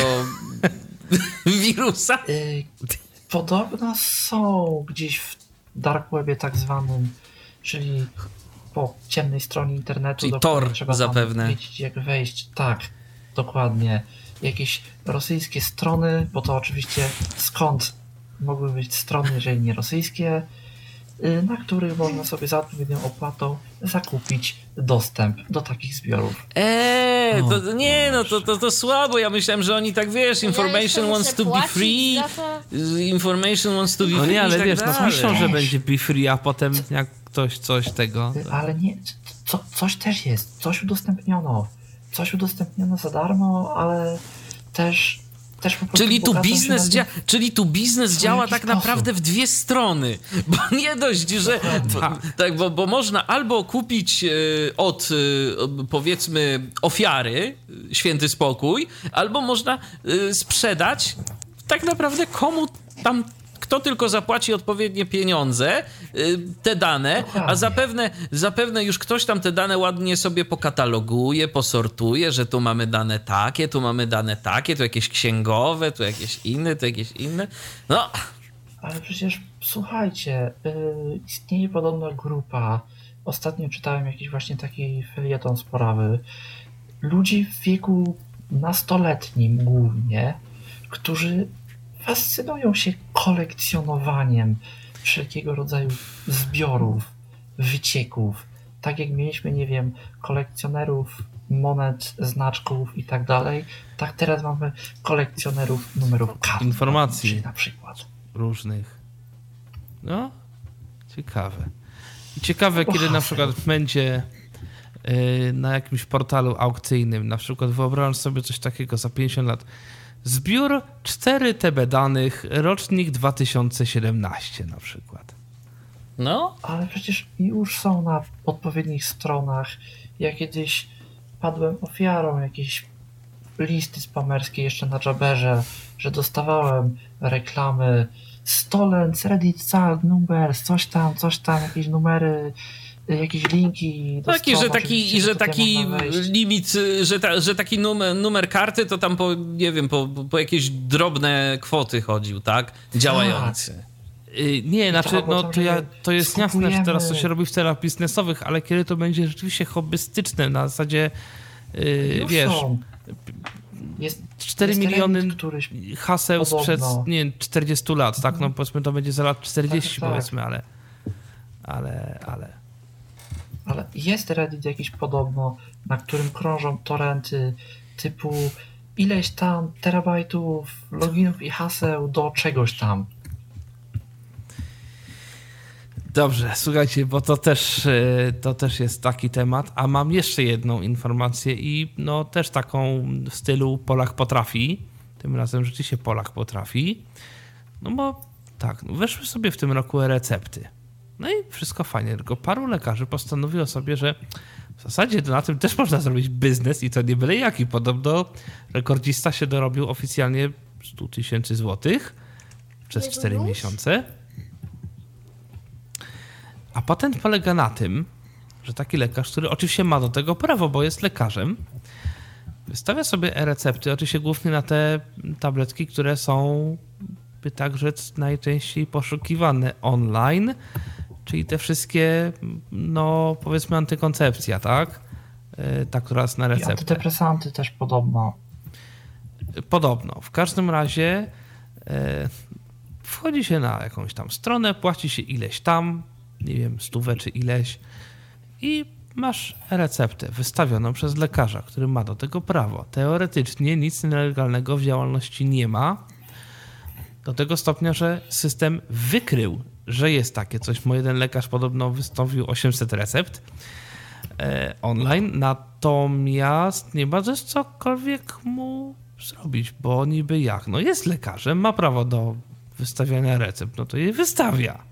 wirusa?
Y, Podobno są gdzieś w dark webie tak zwanym, czyli po ciemnej stronie internetu,
Czyli
do której
Tor
trzeba
zapewne.
tam wiedzieć, jak wejść. Tak, dokładnie. Jakieś rosyjskie strony, bo to oczywiście skąd mogły być strony, jeżeli nie rosyjskie, y, na których można sobie za odpowiednią opłatą zakupić dostęp do takich zbiorów.
Eee, to,
O,
nie, no to, to, to słabo. Ja myślałem, że oni tak, wiesz,
Ja
information
jeszcze
wants
muszę
to be
płacić
free,
za to.
information wants to be
No
free
nie, ale
i tak
wiesz, no
dalej.
myślą, że
Też.
będzie be free, a potem jak ktoś coś tego...
Y, Ale nie, co, coś też jest, coś udostępniono. Coś udostępniono za darmo, ale też, też po prostu
Czyli tu
bogacą się
biznes,
na
dzia- czyli tu biznes
w
działa
jaki
tak
sposób?
naprawdę w dwie strony. Bo nie dość, że. Bo, tak, bo, bo można albo kupić e, od e, powiedzmy ofiary e, święty spokój, albo można e, sprzedać tak naprawdę komu tam. Kto tylko zapłaci odpowiednie pieniądze, y, te dane, a
Dokładnie.
zapewne, zapewne już ktoś tam te dane ładnie sobie pokataloguje, posortuje, że tu mamy dane takie, tu mamy dane takie, tu jakieś księgowe, tu jakieś inne, tu jakieś inne. No,
Ale przecież słuchajcie, yy, istnieje podobna grupa. Ostatnio czytałem jakiś właśnie taki felieton sporawy. Ludzi w wieku nastoletnim głównie, którzy fascynują się kolekcjonowaniem wszelkiego rodzaju zbiorów, wycieków. Tak jak mieliśmy, nie wiem, kolekcjonerów monet, znaczków i tak dalej, tak teraz mamy kolekcjonerów numerów kart.
Informacji.
Czyli na przykład.
różnych. No, ciekawe. I ciekawe,
O,
kiedy na
haseł.
przykład będzie yy, na jakimś portalu aukcyjnym, na przykład wyobrażam sobie coś takiego za pięćdziesiąt lat. Zbiór cztery T B danych, rocznik dwa tysiące siedemnaście na przykład.
no.
Ale przecież już są na odpowiednich stronach. Ja kiedyś padłem ofiarą jakiejś listy spamerskiej jeszcze na Jabberze, że dostawałem reklamy Stolen, Reddit, Salt, Numbers, coś tam, coś tam, jakieś numery, jakieś linki. Do
Taki,
stron,
że taki,
oczywiście,
i że
do których
taki
można wejść.
limit, że, ta, że taki numer, numer karty to tam po, nie wiem, po, po jakieś drobne kwoty chodził, tak? Działający.
Yy, nie, znaczy,
albo
no
tam,
to, ja,
że
to jest jasne, że
skupujemy-
teraz to się robi w celach biznesowych, ale kiedy to będzie rzeczywiście hobbystyczne, na zasadzie, yy,
Już
wiesz,
są. Jest,
cztery
jest
miliony
Reddit, któryś
haseł sprzed,
Podobno.
nie wiem, czterdziestu lat, tak? No powiedzmy, to będzie za lat czterdzieści,
Tak, tak.
powiedzmy, ale, ale, ale...
Ale jest Reddit jakiś podobno, na którym krążą torrenty typu ileś tam terabajtów loginów i haseł do czegoś tam.
Dobrze, słuchajcie, bo to też, e, to też jest taki temat, a mam jeszcze jedną informację i no też taką w stylu Polak potrafi, tym razem rzeczywiście Polak potrafi, no bo tak, no weszły sobie w tym roku e-recepty, no i wszystko fajnie, tylko paru lekarzy postanowiło sobie, że w zasadzie to na tym też można zrobić biznes i to nie byle jaki, podobno rekordzista się dorobił oficjalnie sto tysięcy złotych przez
Jezu,
cztery
już?
miesiące. A patent polega na tym, że taki lekarz, który oczywiście ma do tego prawo, bo jest lekarzem, wystawia sobie e-recepty, oczywiście głównie na te tabletki, które są, by tak rzec, najczęściej poszukiwane online, czyli te wszystkie, no powiedzmy antykoncepcja, tak? Yy, Ta, która jest na
I
receptę.
antydepresanty też podobno.
Podobno. W każdym razie e, wchodzi się na jakąś tam stronę, płaci się ileś tam, nie wiem, stówę czy ileś i masz receptę wystawioną przez lekarza, który ma do tego prawo. Teoretycznie nic nielegalnego w działalności nie ma, do tego stopnia, że system wykrył, że jest takie coś. Mój jeden lekarz podobno wystawił osiemset recept e, online, natomiast nie ma też cokolwiek mu zrobić, bo niby jak? No jest lekarzem, ma prawo do wystawiania recept, no to je wystawia.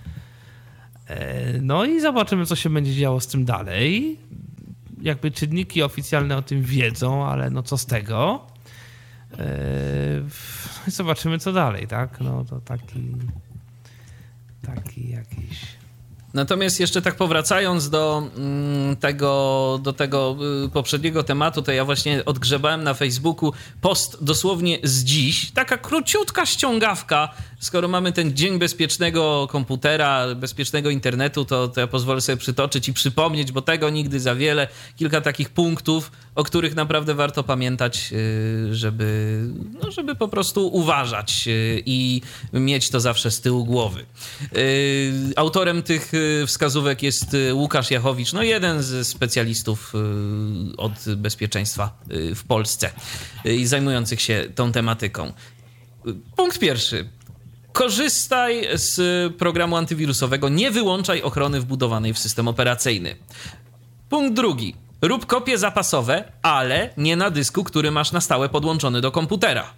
E, no i zobaczymy, co się będzie działo z tym dalej. Jakby czynniki oficjalne o tym wiedzą, ale no co z tego? Yy, zobaczymy co dalej, tak? No to taki taki jakiś.
Natomiast jeszcze tak powracając do mm, tego, do tego y, poprzedniego tematu, to ja właśnie odgrzebałem na Facebooku post dosłownie z dziś. Taka króciutka ściągawka. Skoro mamy ten dzień bezpiecznego komputera, bezpiecznego internetu, to, to ja pozwolę sobie przytoczyć i przypomnieć, bo tego nigdy za wiele. Kilka takich punktów, o których naprawdę warto pamiętać, y, żeby, no, żeby po prostu uważać y, i mieć to zawsze z tyłu głowy. Y, autorem tych wskazówek jest Łukasz Jachowicz, no jeden z specjalistów od bezpieczeństwa w Polsce i zajmujących się tą tematyką. Punkt pierwszy. Korzystaj z programu antywirusowego, nie wyłączaj ochrony wbudowanej w system operacyjny. Punkt drugi. Rób kopie zapasowe, ale nie na dysku, który masz na stałe podłączony do komputera.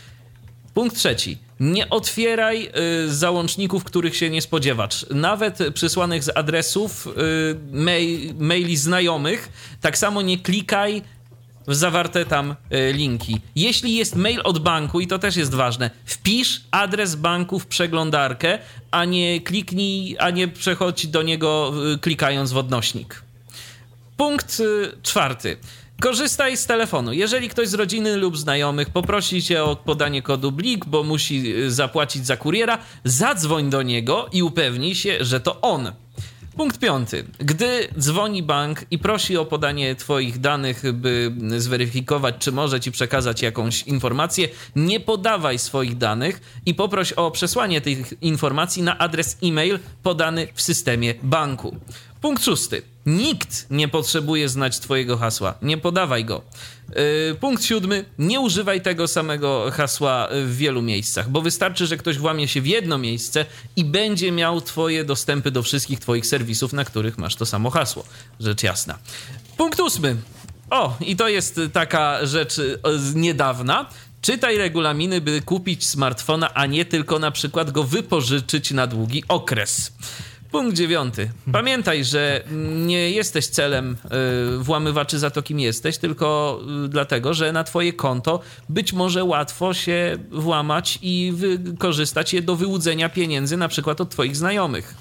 Punkt trzeci. Nie otwieraj y, załączników, których się nie spodziewasz. Nawet przysłanych z adresów y, mail, maili znajomych. Tak samo nie klikaj w zawarte tam y, linki. Jeśli jest mail od banku, i to też jest ważne, wpisz adres banku w przeglądarkę, a nie kliknij, a nie przechodź do niego y, klikając w odnośnik. Punkt y, czwarty. Korzystaj z telefonu. Jeżeli ktoś z rodziny lub znajomych poprosi cię o podanie kodu blik, bo musi zapłacić za kuriera, zadzwoń do niego i upewnij się, że to on. Punkt piąty. Gdy dzwoni bank i prosi o podanie twoich danych, by zweryfikować, czy może ci przekazać jakąś informację, nie podawaj swoich danych i poproś o przesłanie tych informacji na adres e-mail podany w systemie banku. Punkt szósty. Nikt nie potrzebuje znać twojego hasła. Nie podawaj go. Yy, punkt siódmy. Nie używaj tego samego hasła w wielu miejscach, bo wystarczy, że ktoś włamie się w jedno miejsce i będzie miał twoje dostępy do wszystkich twoich serwisów, na których masz to samo hasło. Rzecz jasna. Punkt ósmy. O, i to jest taka rzecz z niedawna. Czytaj regulaminy, by kupić smartfona, a nie tylko na przykład go wypożyczyć na długi okres. Punkt dziewiąty. Pamiętaj, że nie jesteś celem y, włamywaczy za to, kim jesteś, tylko y, dlatego, że na twoje konto być może łatwo się włamać i wykorzystać je do wyłudzenia pieniędzy, na przykład od twoich znajomych.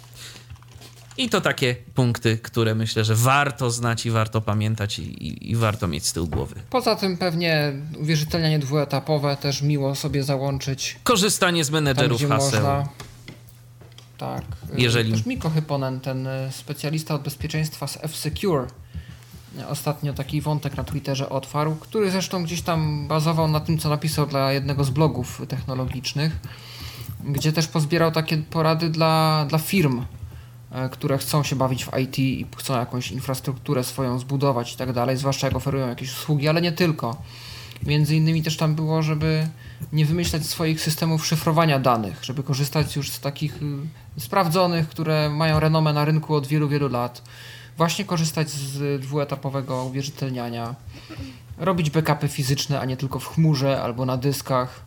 I to takie punkty, które myślę, że warto znać i warto pamiętać i, i, i warto mieć z tyłu głowy.
Poza tym pewnie uwierzytelnianie dwuetapowe też miło sobie załączyć.
Korzystanie z menedżerów
tam,
haseł.
Można. Tak.
Jeżeli...
Też Miko Hyponen, ten specjalista od bezpieczeństwa z F-Secure, ostatnio taki wątek na Twitterze otwarł, który zresztą gdzieś tam bazował na tym, co napisał dla jednego z blogów technologicznych, gdzie też pozbierał takie porady dla, dla firm, które chcą się bawić w I T i chcą jakąś infrastrukturę swoją zbudować i tak dalej, zwłaszcza jak oferują jakieś usługi, ale nie tylko. Między innymi też tam było, żeby nie wymyślać swoich systemów szyfrowania danych, żeby korzystać już z takich y, sprawdzonych, które mają renomę na rynku od wielu, wielu lat. Właśnie korzystać z dwuetapowego uwierzytelniania, robić backupy fizyczne, a nie tylko w chmurze albo na dyskach,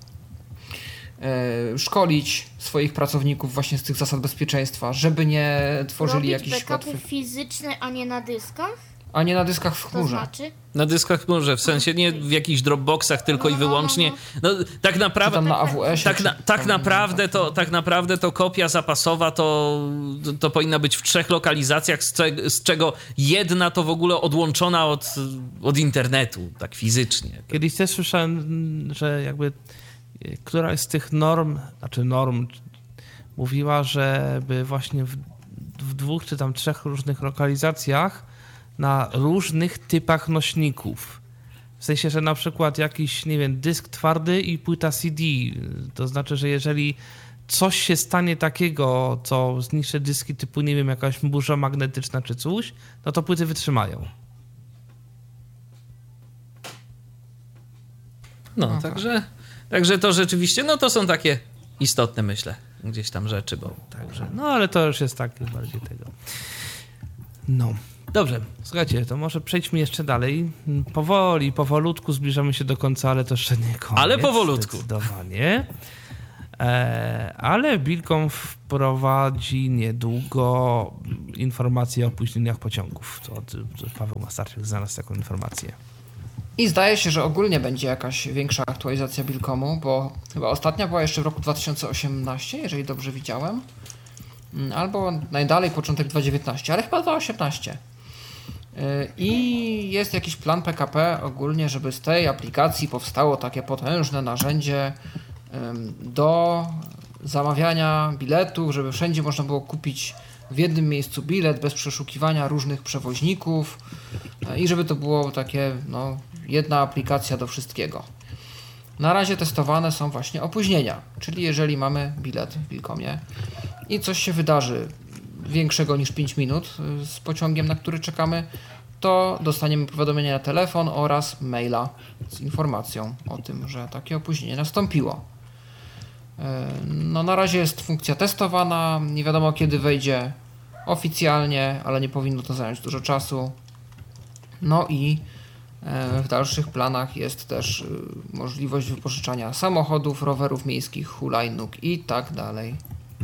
y, szkolić swoich pracowników właśnie z tych zasad bezpieczeństwa, żeby nie tworzyli
robić
jakichś
backupy
łatwych...
fizyczne, a nie na dyskach?
A nie na dyskach w
To
chmurze.
znaczy?
Na dyskach może, w sensie nie w jakichś Dropboxach tylko
No,
i
no,
wyłącznie.
no,
No tak naprawdę...
Tam na A W S-ie.
Tak,
czy
na, tak,
tam-
naprawdę to, tak naprawdę to kopia zapasowa to, to powinna być w trzech lokalizacjach, z, cze, z czego jedna to w ogóle odłączona od, od internetu, tak fizycznie.
Kiedyś też słyszałem, że jakby któraś z tych norm, znaczy norm mówiła, żeby właśnie w, w dwóch czy tam trzech różnych lokalizacjach na różnych typach nośników. W sensie, że na przykład jakiś, nie wiem, dysk twardy i płyta C D. To znaczy, że jeżeli coś się stanie takiego, co zniszczy dyski typu, nie wiem, jakaś burza magnetyczna czy coś, no to płyty wytrzymają.
No, okay. także, także to rzeczywiście, no to są takie istotne, myślę, gdzieś tam rzeczy, bo...
Także, no ale to już jest takie bardziej tego. No, dobrze, słuchajcie, to może przejdźmy jeszcze dalej. Powoli, powolutku zbliżamy się do końca, ale to jeszcze nie koniec.
Ale powolutku.
Zdecydowanie. E, ale Bilkom wprowadzi niedługo informacje o opóźnieniach pociągów. To, to Paweł Mastarczyk znalazł taką informację.
I zdaje się, że ogólnie będzie jakaś większa aktualizacja Bilkomu, bo chyba ostatnia była jeszcze w roku dwa tysiące osiemnastym, jeżeli dobrze widziałem. Albo najdalej początek dwa tysiące dziewiętnastym, ale chyba dwa tysiące osiemnastym. I jest jakiś plan P K P ogólnie, żeby z tej aplikacji powstało takie potężne narzędzie do zamawiania biletów, żeby wszędzie można było kupić w jednym miejscu bilet bez przeszukiwania różnych przewoźników i żeby to było takie, no, jedna aplikacja do wszystkiego. Na razie testowane są właśnie opóźnienia, czyli jeżeli mamy bilet w Bilkomie i coś się wydarzy większego niż pięć minut z pociągiem, na który czekamy, to dostaniemy powiadomienie na telefon oraz maila z informacją o tym, że takie opóźnienie nastąpiło. No, na razie jest funkcja testowana, nie wiadomo kiedy wejdzie oficjalnie, ale nie powinno to zająć dużo czasu. No i w dalszych planach jest też możliwość wypożyczania samochodów, rowerów miejskich, hulajnóg i tak dalej.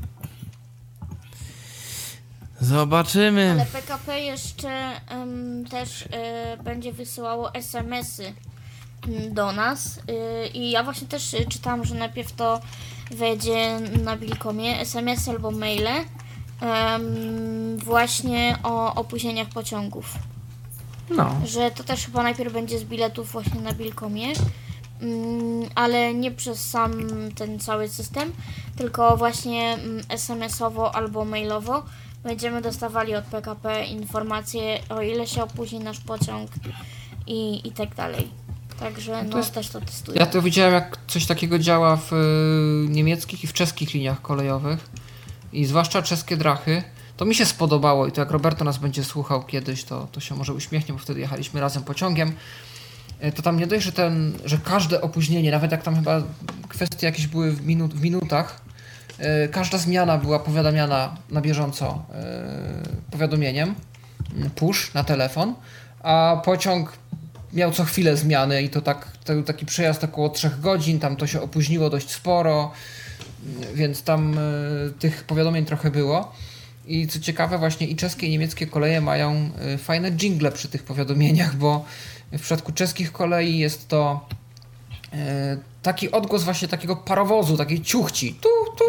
Zobaczymy.
Ale P K P jeszcze um, też y, będzie wysyłało es em esy do nas y, i ja właśnie też y, czytałam, że najpierw to wejdzie na Bilkomie es em esy albo maile um, właśnie o opóźnieniach pociągów.
No.
Że to też chyba najpierw będzie z biletów właśnie na Bilkomie, um, ale nie przez sam ten cały system, tylko właśnie um, es em esowo albo mailowo będziemy dostawali od P K P informacje, o ile się opóźni nasz pociąg i, i tak dalej. Także no,
to jest,
też to testuję.
Ja to widziałem, jak coś takiego działa w y, niemieckich i w czeskich liniach kolejowych i zwłaszcza czeskie drachy. To mi się spodobało i to jak Roberto nas będzie słuchał kiedyś, to, to się może uśmiechnie, bo wtedy jechaliśmy razem pociągiem. Y, to tam nie dość, że, ten, że każde opóźnienie, nawet jak tam chyba kwestie jakieś były w, minut, w minutach, y, każda zmiana była powiadamiana na bieżąco y, powiadomieniem, push na telefon, a pociąg miał co chwilę zmiany i to tak, to był taki przejazd około trzech godzin, tam to się opóźniło dość sporo, więc tam y, tych powiadomień trochę było. I co ciekawe, właśnie i czeskie i niemieckie koleje mają y, fajne dżingle przy tych powiadomieniach, bo w przypadku czeskich kolei jest to y, taki odgłos właśnie takiego parowozu, takiej ciuchci. Tu, tu,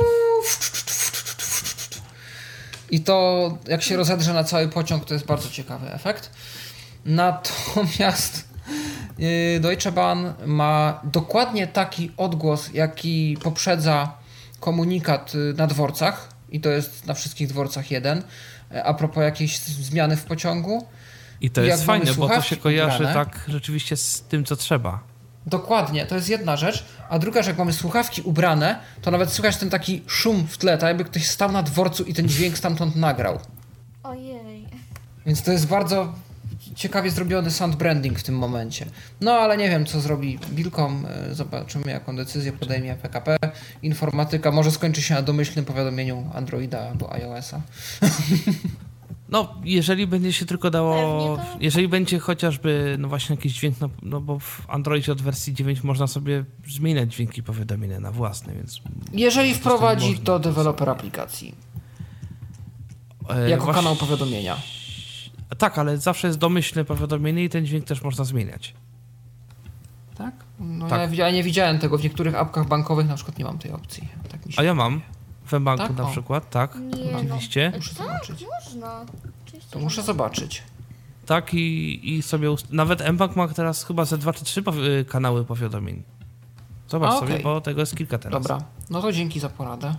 i to jak się rozedrze na cały pociąg, to jest bardzo ciekawy efekt. Natomiast Deutsche Bahn ma dokładnie taki odgłos, jaki poprzedza komunikat na dworcach i to jest na wszystkich dworcach jeden, a propos jakiejś zmiany w pociągu.
I to jest
jak
fajne, bo to się kojarzy
ubrane,
tak rzeczywiście z tym, co trzeba.
Dokładnie, to jest jedna rzecz, a druga, że jak mamy słuchawki ubrane, to nawet słychać ten taki szum w tle, tak jakby ktoś stał na dworcu i ten dźwięk stamtąd nagrał.
Ojej.
Więc to jest bardzo ciekawie zrobiony sound branding w tym momencie. No ale nie wiem, co zrobi Bilkom. Zobaczymy, jaką decyzję podejmie P K P. Informatyka może skończy się na domyślnym powiadomieniu Androida albo iOS-a.
No, jeżeli będzie się tylko dało,
to...
jeżeli będzie chociażby, no właśnie jakiś dźwięk, no, no bo w Androidzie od wersji dziewięć można sobie zmieniać dźwięki powiadomienia na własne, więc...
Jeżeli wprowadzi
można,
to deweloper aplikacji.
E,
jako
właśnie...
kanał powiadomienia.
Tak, ale zawsze jest domyślne powiadomienie i ten dźwięk też można zmieniać.
Tak? No
tak.
Ja, ja nie widziałem tego. W niektórych apkach bankowych na przykład nie mam tej opcji. Tak mi się...
A ja mam. W mBanku
tak?
na
O.
przykład, tak.
Nie,
oczywiście.
No.
Muszę
tak,
zobaczyć.
można. Oczywiście,
To muszę zobaczyć.
Tak i, i sobie... Ust- Nawet mBank ma teraz chyba ze dwa czy trzy powi- kanały powiadomień. Zobacz
A,
sobie,
okay.
bo tego jest kilka teraz.
Dobra. No to dzięki za poradę.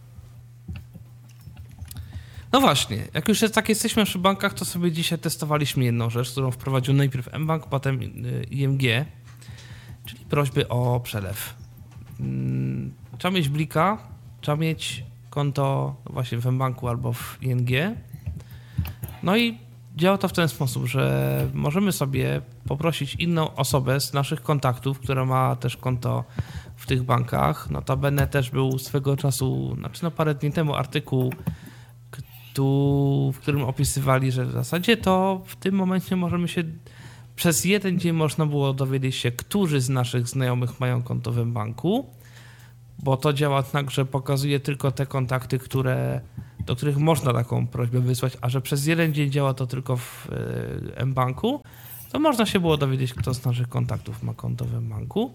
No właśnie, jak już jest, tak jesteśmy przy bankach, to sobie dzisiaj testowaliśmy jedną rzecz, którą wprowadził najpierw mBank, potem I M G, czyli prośby o przelew. Trzeba mieć blika, trzeba mieć konto właśnie w mBanku albo w I N G. No i działa to w ten sposób, że możemy sobie poprosić inną osobę z naszych kontaktów, która ma też konto w tych bankach. Notabene też był swego czasu, znaczy no parę dni temu artykuł, tu, w którym opisywali, że w zasadzie to w tym momencie możemy się przez jeden dzień można było dowiedzieć się, którzy z naszych znajomych mają konto w banku, bo to działa tak, że pokazuje tylko te kontakty, które, do których można taką prośbę wysłać, a że przez jeden dzień działa to tylko w mBanku, to można się było dowiedzieć, kto z naszych kontaktów ma konto w mBanku.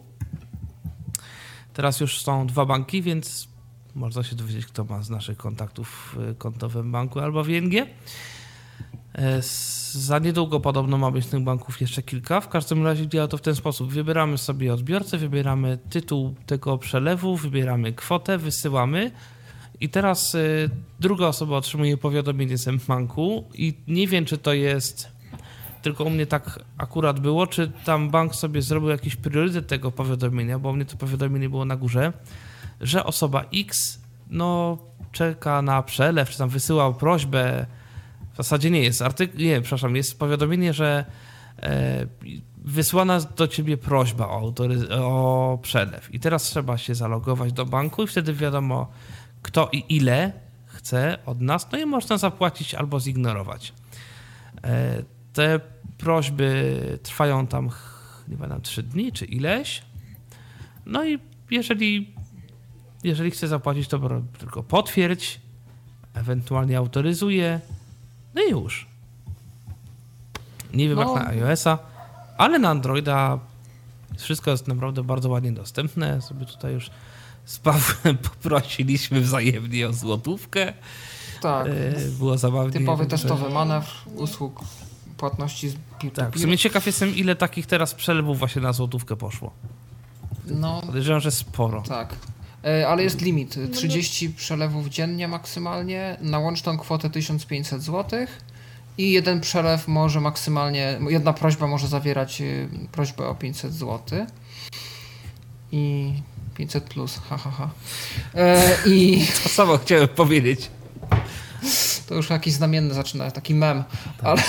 Teraz już są dwa banki, więc można się dowiedzieć, kto ma z naszych kontaktów konto w mBanku albo w I N G. Za niedługo podobno ma być tych banków jeszcze kilka. W każdym razie działa to w ten sposób. Wybieramy sobie odbiorcę, wybieramy tytuł tego przelewu, wybieramy kwotę, wysyłamy i teraz y, druga osoba otrzymuje powiadomienie z mBanku i nie wiem, czy to jest, tylko u mnie tak akurat było, czy tam bank sobie zrobił jakiś priorytet tego powiadomienia, bo u mnie to powiadomienie było na górze, że osoba X no czeka na przelew, czy tam wysyłał prośbę. W zasadzie nie jest artykuł, nie, przepraszam, jest powiadomienie, że e, wysłana do ciebie prośba o, autory- o przelew i teraz trzeba się zalogować do banku i wtedy wiadomo, kto i ile chce od nas, no i można zapłacić albo zignorować. E, te prośby trwają tam, nie pamiętam, trzy dni czy ileś, no i jeżeli, jeżeli chce zapłacić, to tylko potwierdź, ewentualnie autoryzuje. No i już. Nie wiem
No.
jak na iOS-a, ale na Androida wszystko jest naprawdę bardzo ładnie dostępne. Sobie tutaj już z Pawłem poprosiliśmy wzajemnie o złotówkę.
Tak.
E, Było zabawnie.
Typowy
że-
testowy manewr usług płatności z peer to
Tak, w
peer.
sumie ciekaw jestem, ile takich teraz przelewów właśnie na złotówkę poszło.
No,
Podejrzewam, że sporo.
tak. E, Ale jest limit. trzydzieści przelewów dziennie maksymalnie, na łączną kwotę tysiąc pięćset złotych i jeden przelew może maksymalnie, jedna prośba może zawierać y, prośbę o pięćset złotych i pięćset plus, ha, ha, ha. E, I
To samo chciałem powiedzieć.
to już jakiś znamienny zaczyna, taki mem, ale,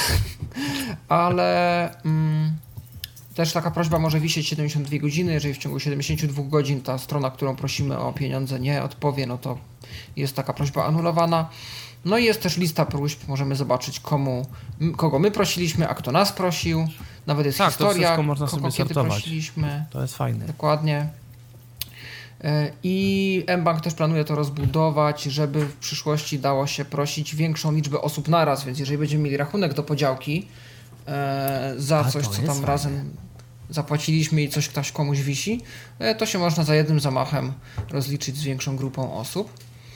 ale mm, też taka prośba może wisieć siedemdziesiąt dwie godziny, jeżeli w ciągu siedemdziesiąt dwie godzin ta strona, którą prosimy o pieniądze nie odpowie, no to jest taka prośba anulowana. No i jest też lista próśb, możemy zobaczyć komu, m- kogo my prosiliśmy, a kto nas prosił, nawet jest
Tak, to
historia,
wszystko można
kogo
sobie
kiedy
sortować.
prosiliśmy.
To jest fajne.
Dokładnie. E, I mBank też planuje to rozbudować, żeby w przyszłości dało się prosić większą liczbę osób naraz, więc jeżeli będziemy mieli rachunek do podziałki e, za
A,
coś,
to
co
jest
tam
fajne.
razem zapłaciliśmy i coś ktoś komuś wisi, e, to się można za jednym zamachem rozliczyć z większą grupą osób.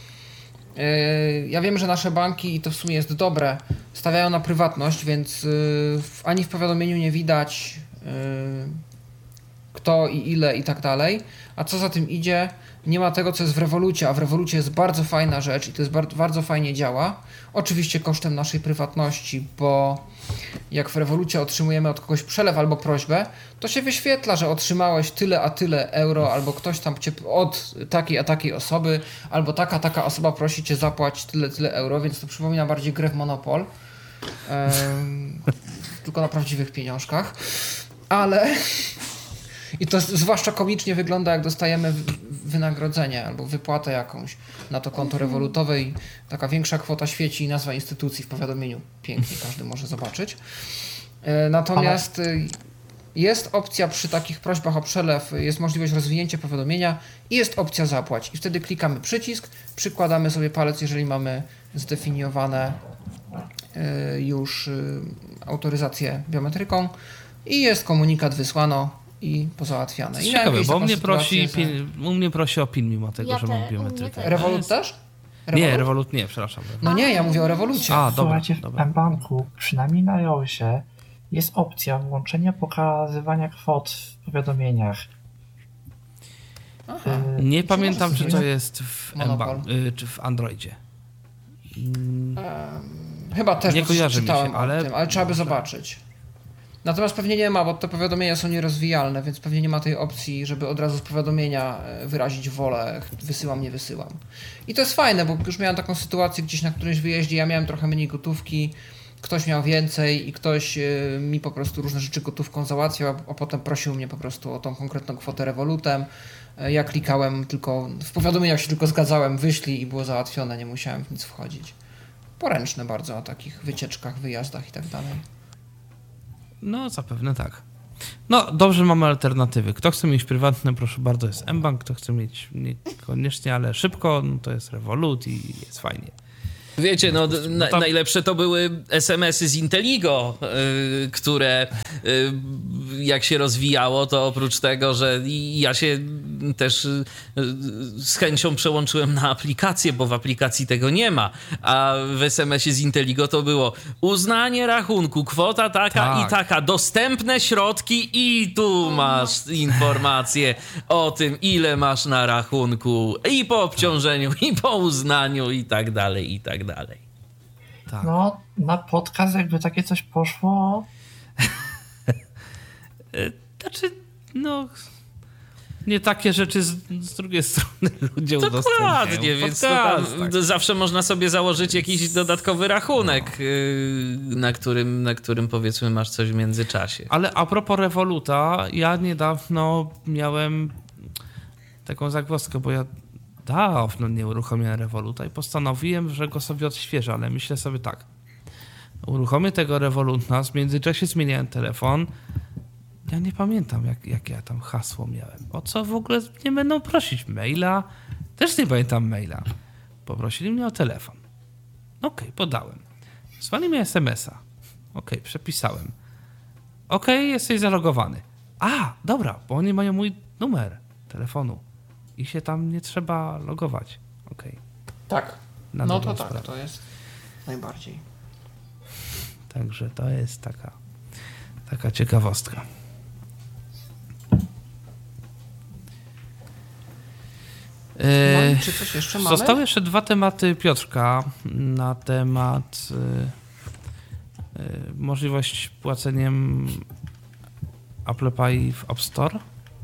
E, Ja wiem, że nasze banki, i to w sumie jest dobre, stawiają na prywatność, więc y, w- ani w powiadomieniu nie widać y, kto i ile i tak dalej. A co za tym idzie, nie ma tego, co jest w Revolucie, a w Revolucie jest bardzo fajna rzecz i to jest bardzo, bardzo fajnie działa. Oczywiście kosztem naszej prywatności, bo jak w Revolucie otrzymujemy od kogoś przelew albo prośbę, to się wyświetla, że otrzymałeś tyle a tyle euro, albo ktoś tam cię od takiej a takiej osoby, albo taka taka osoba prosi cię zapłać tyle tyle euro, więc to przypomina bardziej grę w Monopol. Em, tylko na prawdziwych pieniążkach. Ale i to zwłaszcza komicznie wygląda, jak dostajemy w- wynagrodzenie albo wypłatę jakąś na to konto rewolutowe i taka większa kwota świeci i nazwa instytucji w powiadomieniu. Pięknie, każdy może zobaczyć. E, Natomiast y, jest opcja przy takich prośbach o przelew, jest możliwość rozwinięcia powiadomienia i jest opcja zapłać. I wtedy klikamy przycisk, przykładamy sobie palec, jeżeli mamy zdefiniowane y, już y, autoryzację biometryką i jest komunikat wysłano i pozałatwiane. I na
Ciekawe,
jakieś
bo u
taką
mnie, prosi,
sytuację,
pin, u mnie prosi o PIN mimo tego,
Ja
że
te-
mam
u mnie
biometrykę.
też.
że... Revolut też?
Nie, Revolut nie, przepraszam.
No nie, ja mówię o Revolucie.
A, dobra,
Słuchajcie, w
dobra.
mBanku, przynajmniej na iOSie, jest opcja włączenia pokazywania kwot w powiadomieniach.
Aha.
Y,
Nie
i
pamiętam,
co
czy
to
to
jest?
jest w
Monopol.
mBank, y, czy w Androidzie. Mm,
Chyba też
Nie
bo coś
kojarzy mi się,
czytałem
ale-
o tym, ale trzeba by zobaczyć. Natomiast pewnie nie ma, bo te powiadomienia są nierozwijalne, więc pewnie nie ma tej opcji, żeby od razu z powiadomienia wyrazić wolę, wysyłam, nie wysyłam. I to jest fajne, bo już miałem taką sytuację gdzieś na którymś wyjeździe, ja miałem trochę mniej gotówki, ktoś miał więcej i ktoś mi po prostu różne rzeczy gotówką załatwiał, a potem prosił mnie po prostu o tą konkretną kwotę rewolutem. Ja klikałem tylko, w powiadomieniach się tylko zgadzałem, wyślij i było załatwione, nie musiałem w nic wchodzić. Poręczne bardzo o takich wycieczkach, wyjazdach i tak dalej.
No, zapewne tak. No, dobrze, mamy alternatywy. Kto chce mieć prywatne, proszę bardzo, jest mBank. Kto chce mieć niekoniecznie, ale szybko, no to jest Revolut i jest fajnie.
Wiecie, no na,
tam...
najlepsze to były es em esy z Inteligo, yy, które yy, jak się rozwijało, to oprócz tego, że ja się też yy, z chęcią przełączyłem na aplikację, bo w aplikacji tego nie ma, a w es em esie z Inteligo to było uznanie rachunku, kwota taka
tak.
i taka, dostępne środki i tu masz informacje o tym, ile masz na rachunku i po obciążeniu, i po uznaniu i tak dalej, i tak dalej. dalej.
Tak.
No, na podcast jakby takie coś poszło...
Znaczy, no... Nie takie rzeczy z, z drugiej strony ludzie udostępniają.
Dokładnie, więc to tam zawsze można sobie założyć jakiś dodatkowy rachunek, no. na, którym, na którym powiedzmy masz coś w międzyczasie.
Ale a propos Revoluta, ja niedawno miałem taką zagwozdkę, bo ja dawno nie uruchomiłem Revoluta i postanowiłem, że go sobie odświeżę, ale myślę sobie tak. Uruchomię tego Revoluta, w międzyczasie zmieniałem telefon. Ja nie pamiętam, jak, jak ja tam hasło miałem. O co w ogóle nie będą prosić? Maila? Też nie pamiętam maila. Poprosili mnie o telefon. Okej, okay, podałem. Wysłali mi es em es a. Okej, okay, przepisałem. Okej, okay, jesteś zalogowany. A, dobra, bo oni mają mój numer telefonu. I się tam nie trzeba logować. Okej. Okay.
Tak.
Na
no to
sprawę.
tak, to jest najbardziej.
Także to jest taka, taka ciekawostka.
No, czy coś jeszcze mamy?
Zostały jeszcze dwa tematy Piotrka na temat y, y, możliwość płaceniem Apple Pay w App Store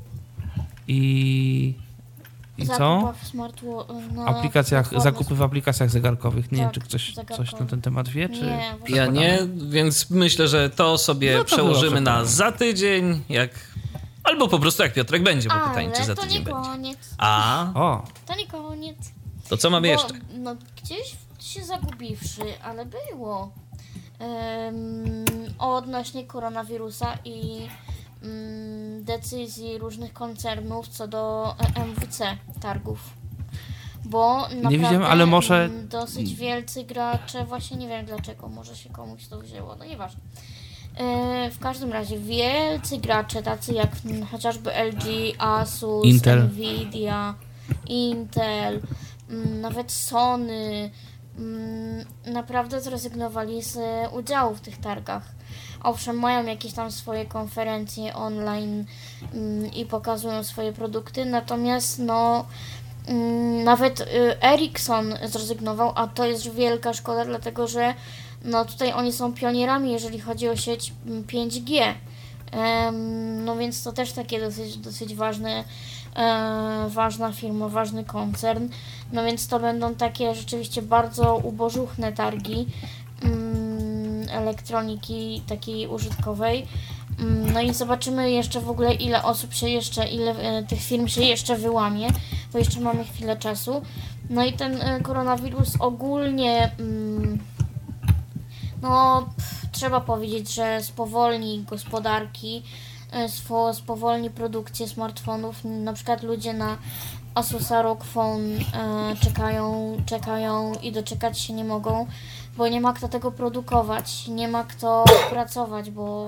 i, i co?
W smart, no,
aplikacjach, zakupy w aplikacjach zegarkowych. Nie
tak,
wiem, czy ktoś coś na ten temat wie? Czy
nie,
ja nie, więc myślę, że to sobie no to przełożymy na za tydzień, jak albo po prostu jak Piotrek będzie, bo pytanie, czy za
to
tydzień
nie
będzie.
Koniec.
A, o.
To nie koniec.
To co mamy
bo,
jeszcze?
No gdzieś się zagubiwszy, ale było. Um, odnośnie koronawirusa i um, decyzji różnych koncernów co do em wu ce targów. Bo naprawdę
nie widziałem, ale może
dosyć wielcy gracze, właśnie nie wiem dlaczego, może się komuś to wzięło, no nieważne. W każdym razie wielcy gracze, tacy jak chociażby el gi, Asus,
Intel.
Nvidia, Intel, nawet Sony, naprawdę zrezygnowali z udziału w tych targach. Owszem, mają jakieś tam swoje konferencje online i pokazują swoje produkty, natomiast no nawet Ericsson zrezygnował, a to jest wielka szkoda, dlatego że no tutaj oni są pionierami, jeżeli chodzi o sieć pięć G. No więc to też takie dosyć, dosyć ważne, e, ważna firma, ważny koncern. No więc to będą takie rzeczywiście bardzo ubożuchne targi mm, elektroniki takiej użytkowej. No i zobaczymy jeszcze w ogóle, ile osób się jeszcze, ile e, tych firm się jeszcze wyłamie, bo jeszcze mamy chwilę czasu. No i ten e, koronawirus ogólnie mm, no pff, trzeba powiedzieć, że spowolni gospodarki, e, spowolni produkcję smartfonów. Na przykład ludzie na Asusa ROG Phone e, czekają, czekają i doczekać się nie mogą, bo nie ma kto tego produkować, nie ma kto pracować, bo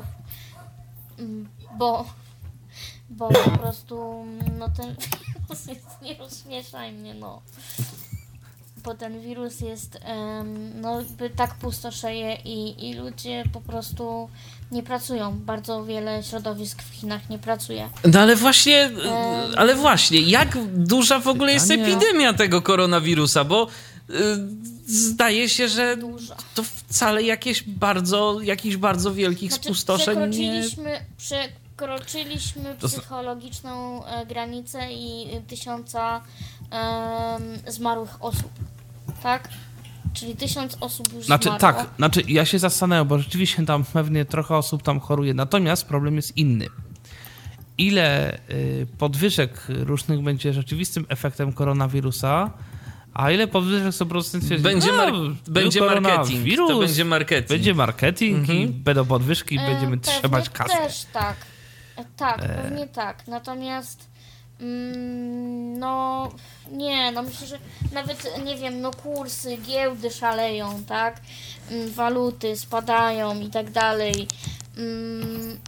bo bo po prostu no ten wirus jest, nie rozśmieszaj mnie, no bo ten wirus jest um, no tak pustoszeje i, i ludzie po prostu nie pracują. Bardzo wiele środowisk w Chinach nie pracuje.
No ale właśnie, um, ale właśnie, jak duża w ogóle jest epidemia tego koronawirusa, bo zdaje się, że
Dużo.
to wcale jakieś bardzo, jakichś bardzo wielkich
Znaczy,
spustoszeń nie...
przekroczyliśmy, przekroczyliśmy psychologiczną e, granicę i tysiąca em, zmarłych osób, tak? Czyli tysiąc osób już
Znaczy
zmarło.
tak, znaczy ja się zastanawiam, bo rzeczywiście tam pewnie trochę osób tam choruje, natomiast problem jest inny. Ile y, podwyżek różnych będzie rzeczywistym efektem koronawirusa, a ile podwyżek są po prostu stwierdzili,
Będzie, mar-
no,
będzie
był
marketing,
koronawirus,
to będzie marketing.
Będzie marketing
Mhm.
i będą podwyżki i
E,
będziemy
pewnie
trzymać kasę.
też tak. E, tak, pewnie tak. Natomiast mm, no nie, no myślę, że nawet nie wiem, no kursy, giełdy szaleją, tak? Mm, waluty spadają i tak dalej. Mm,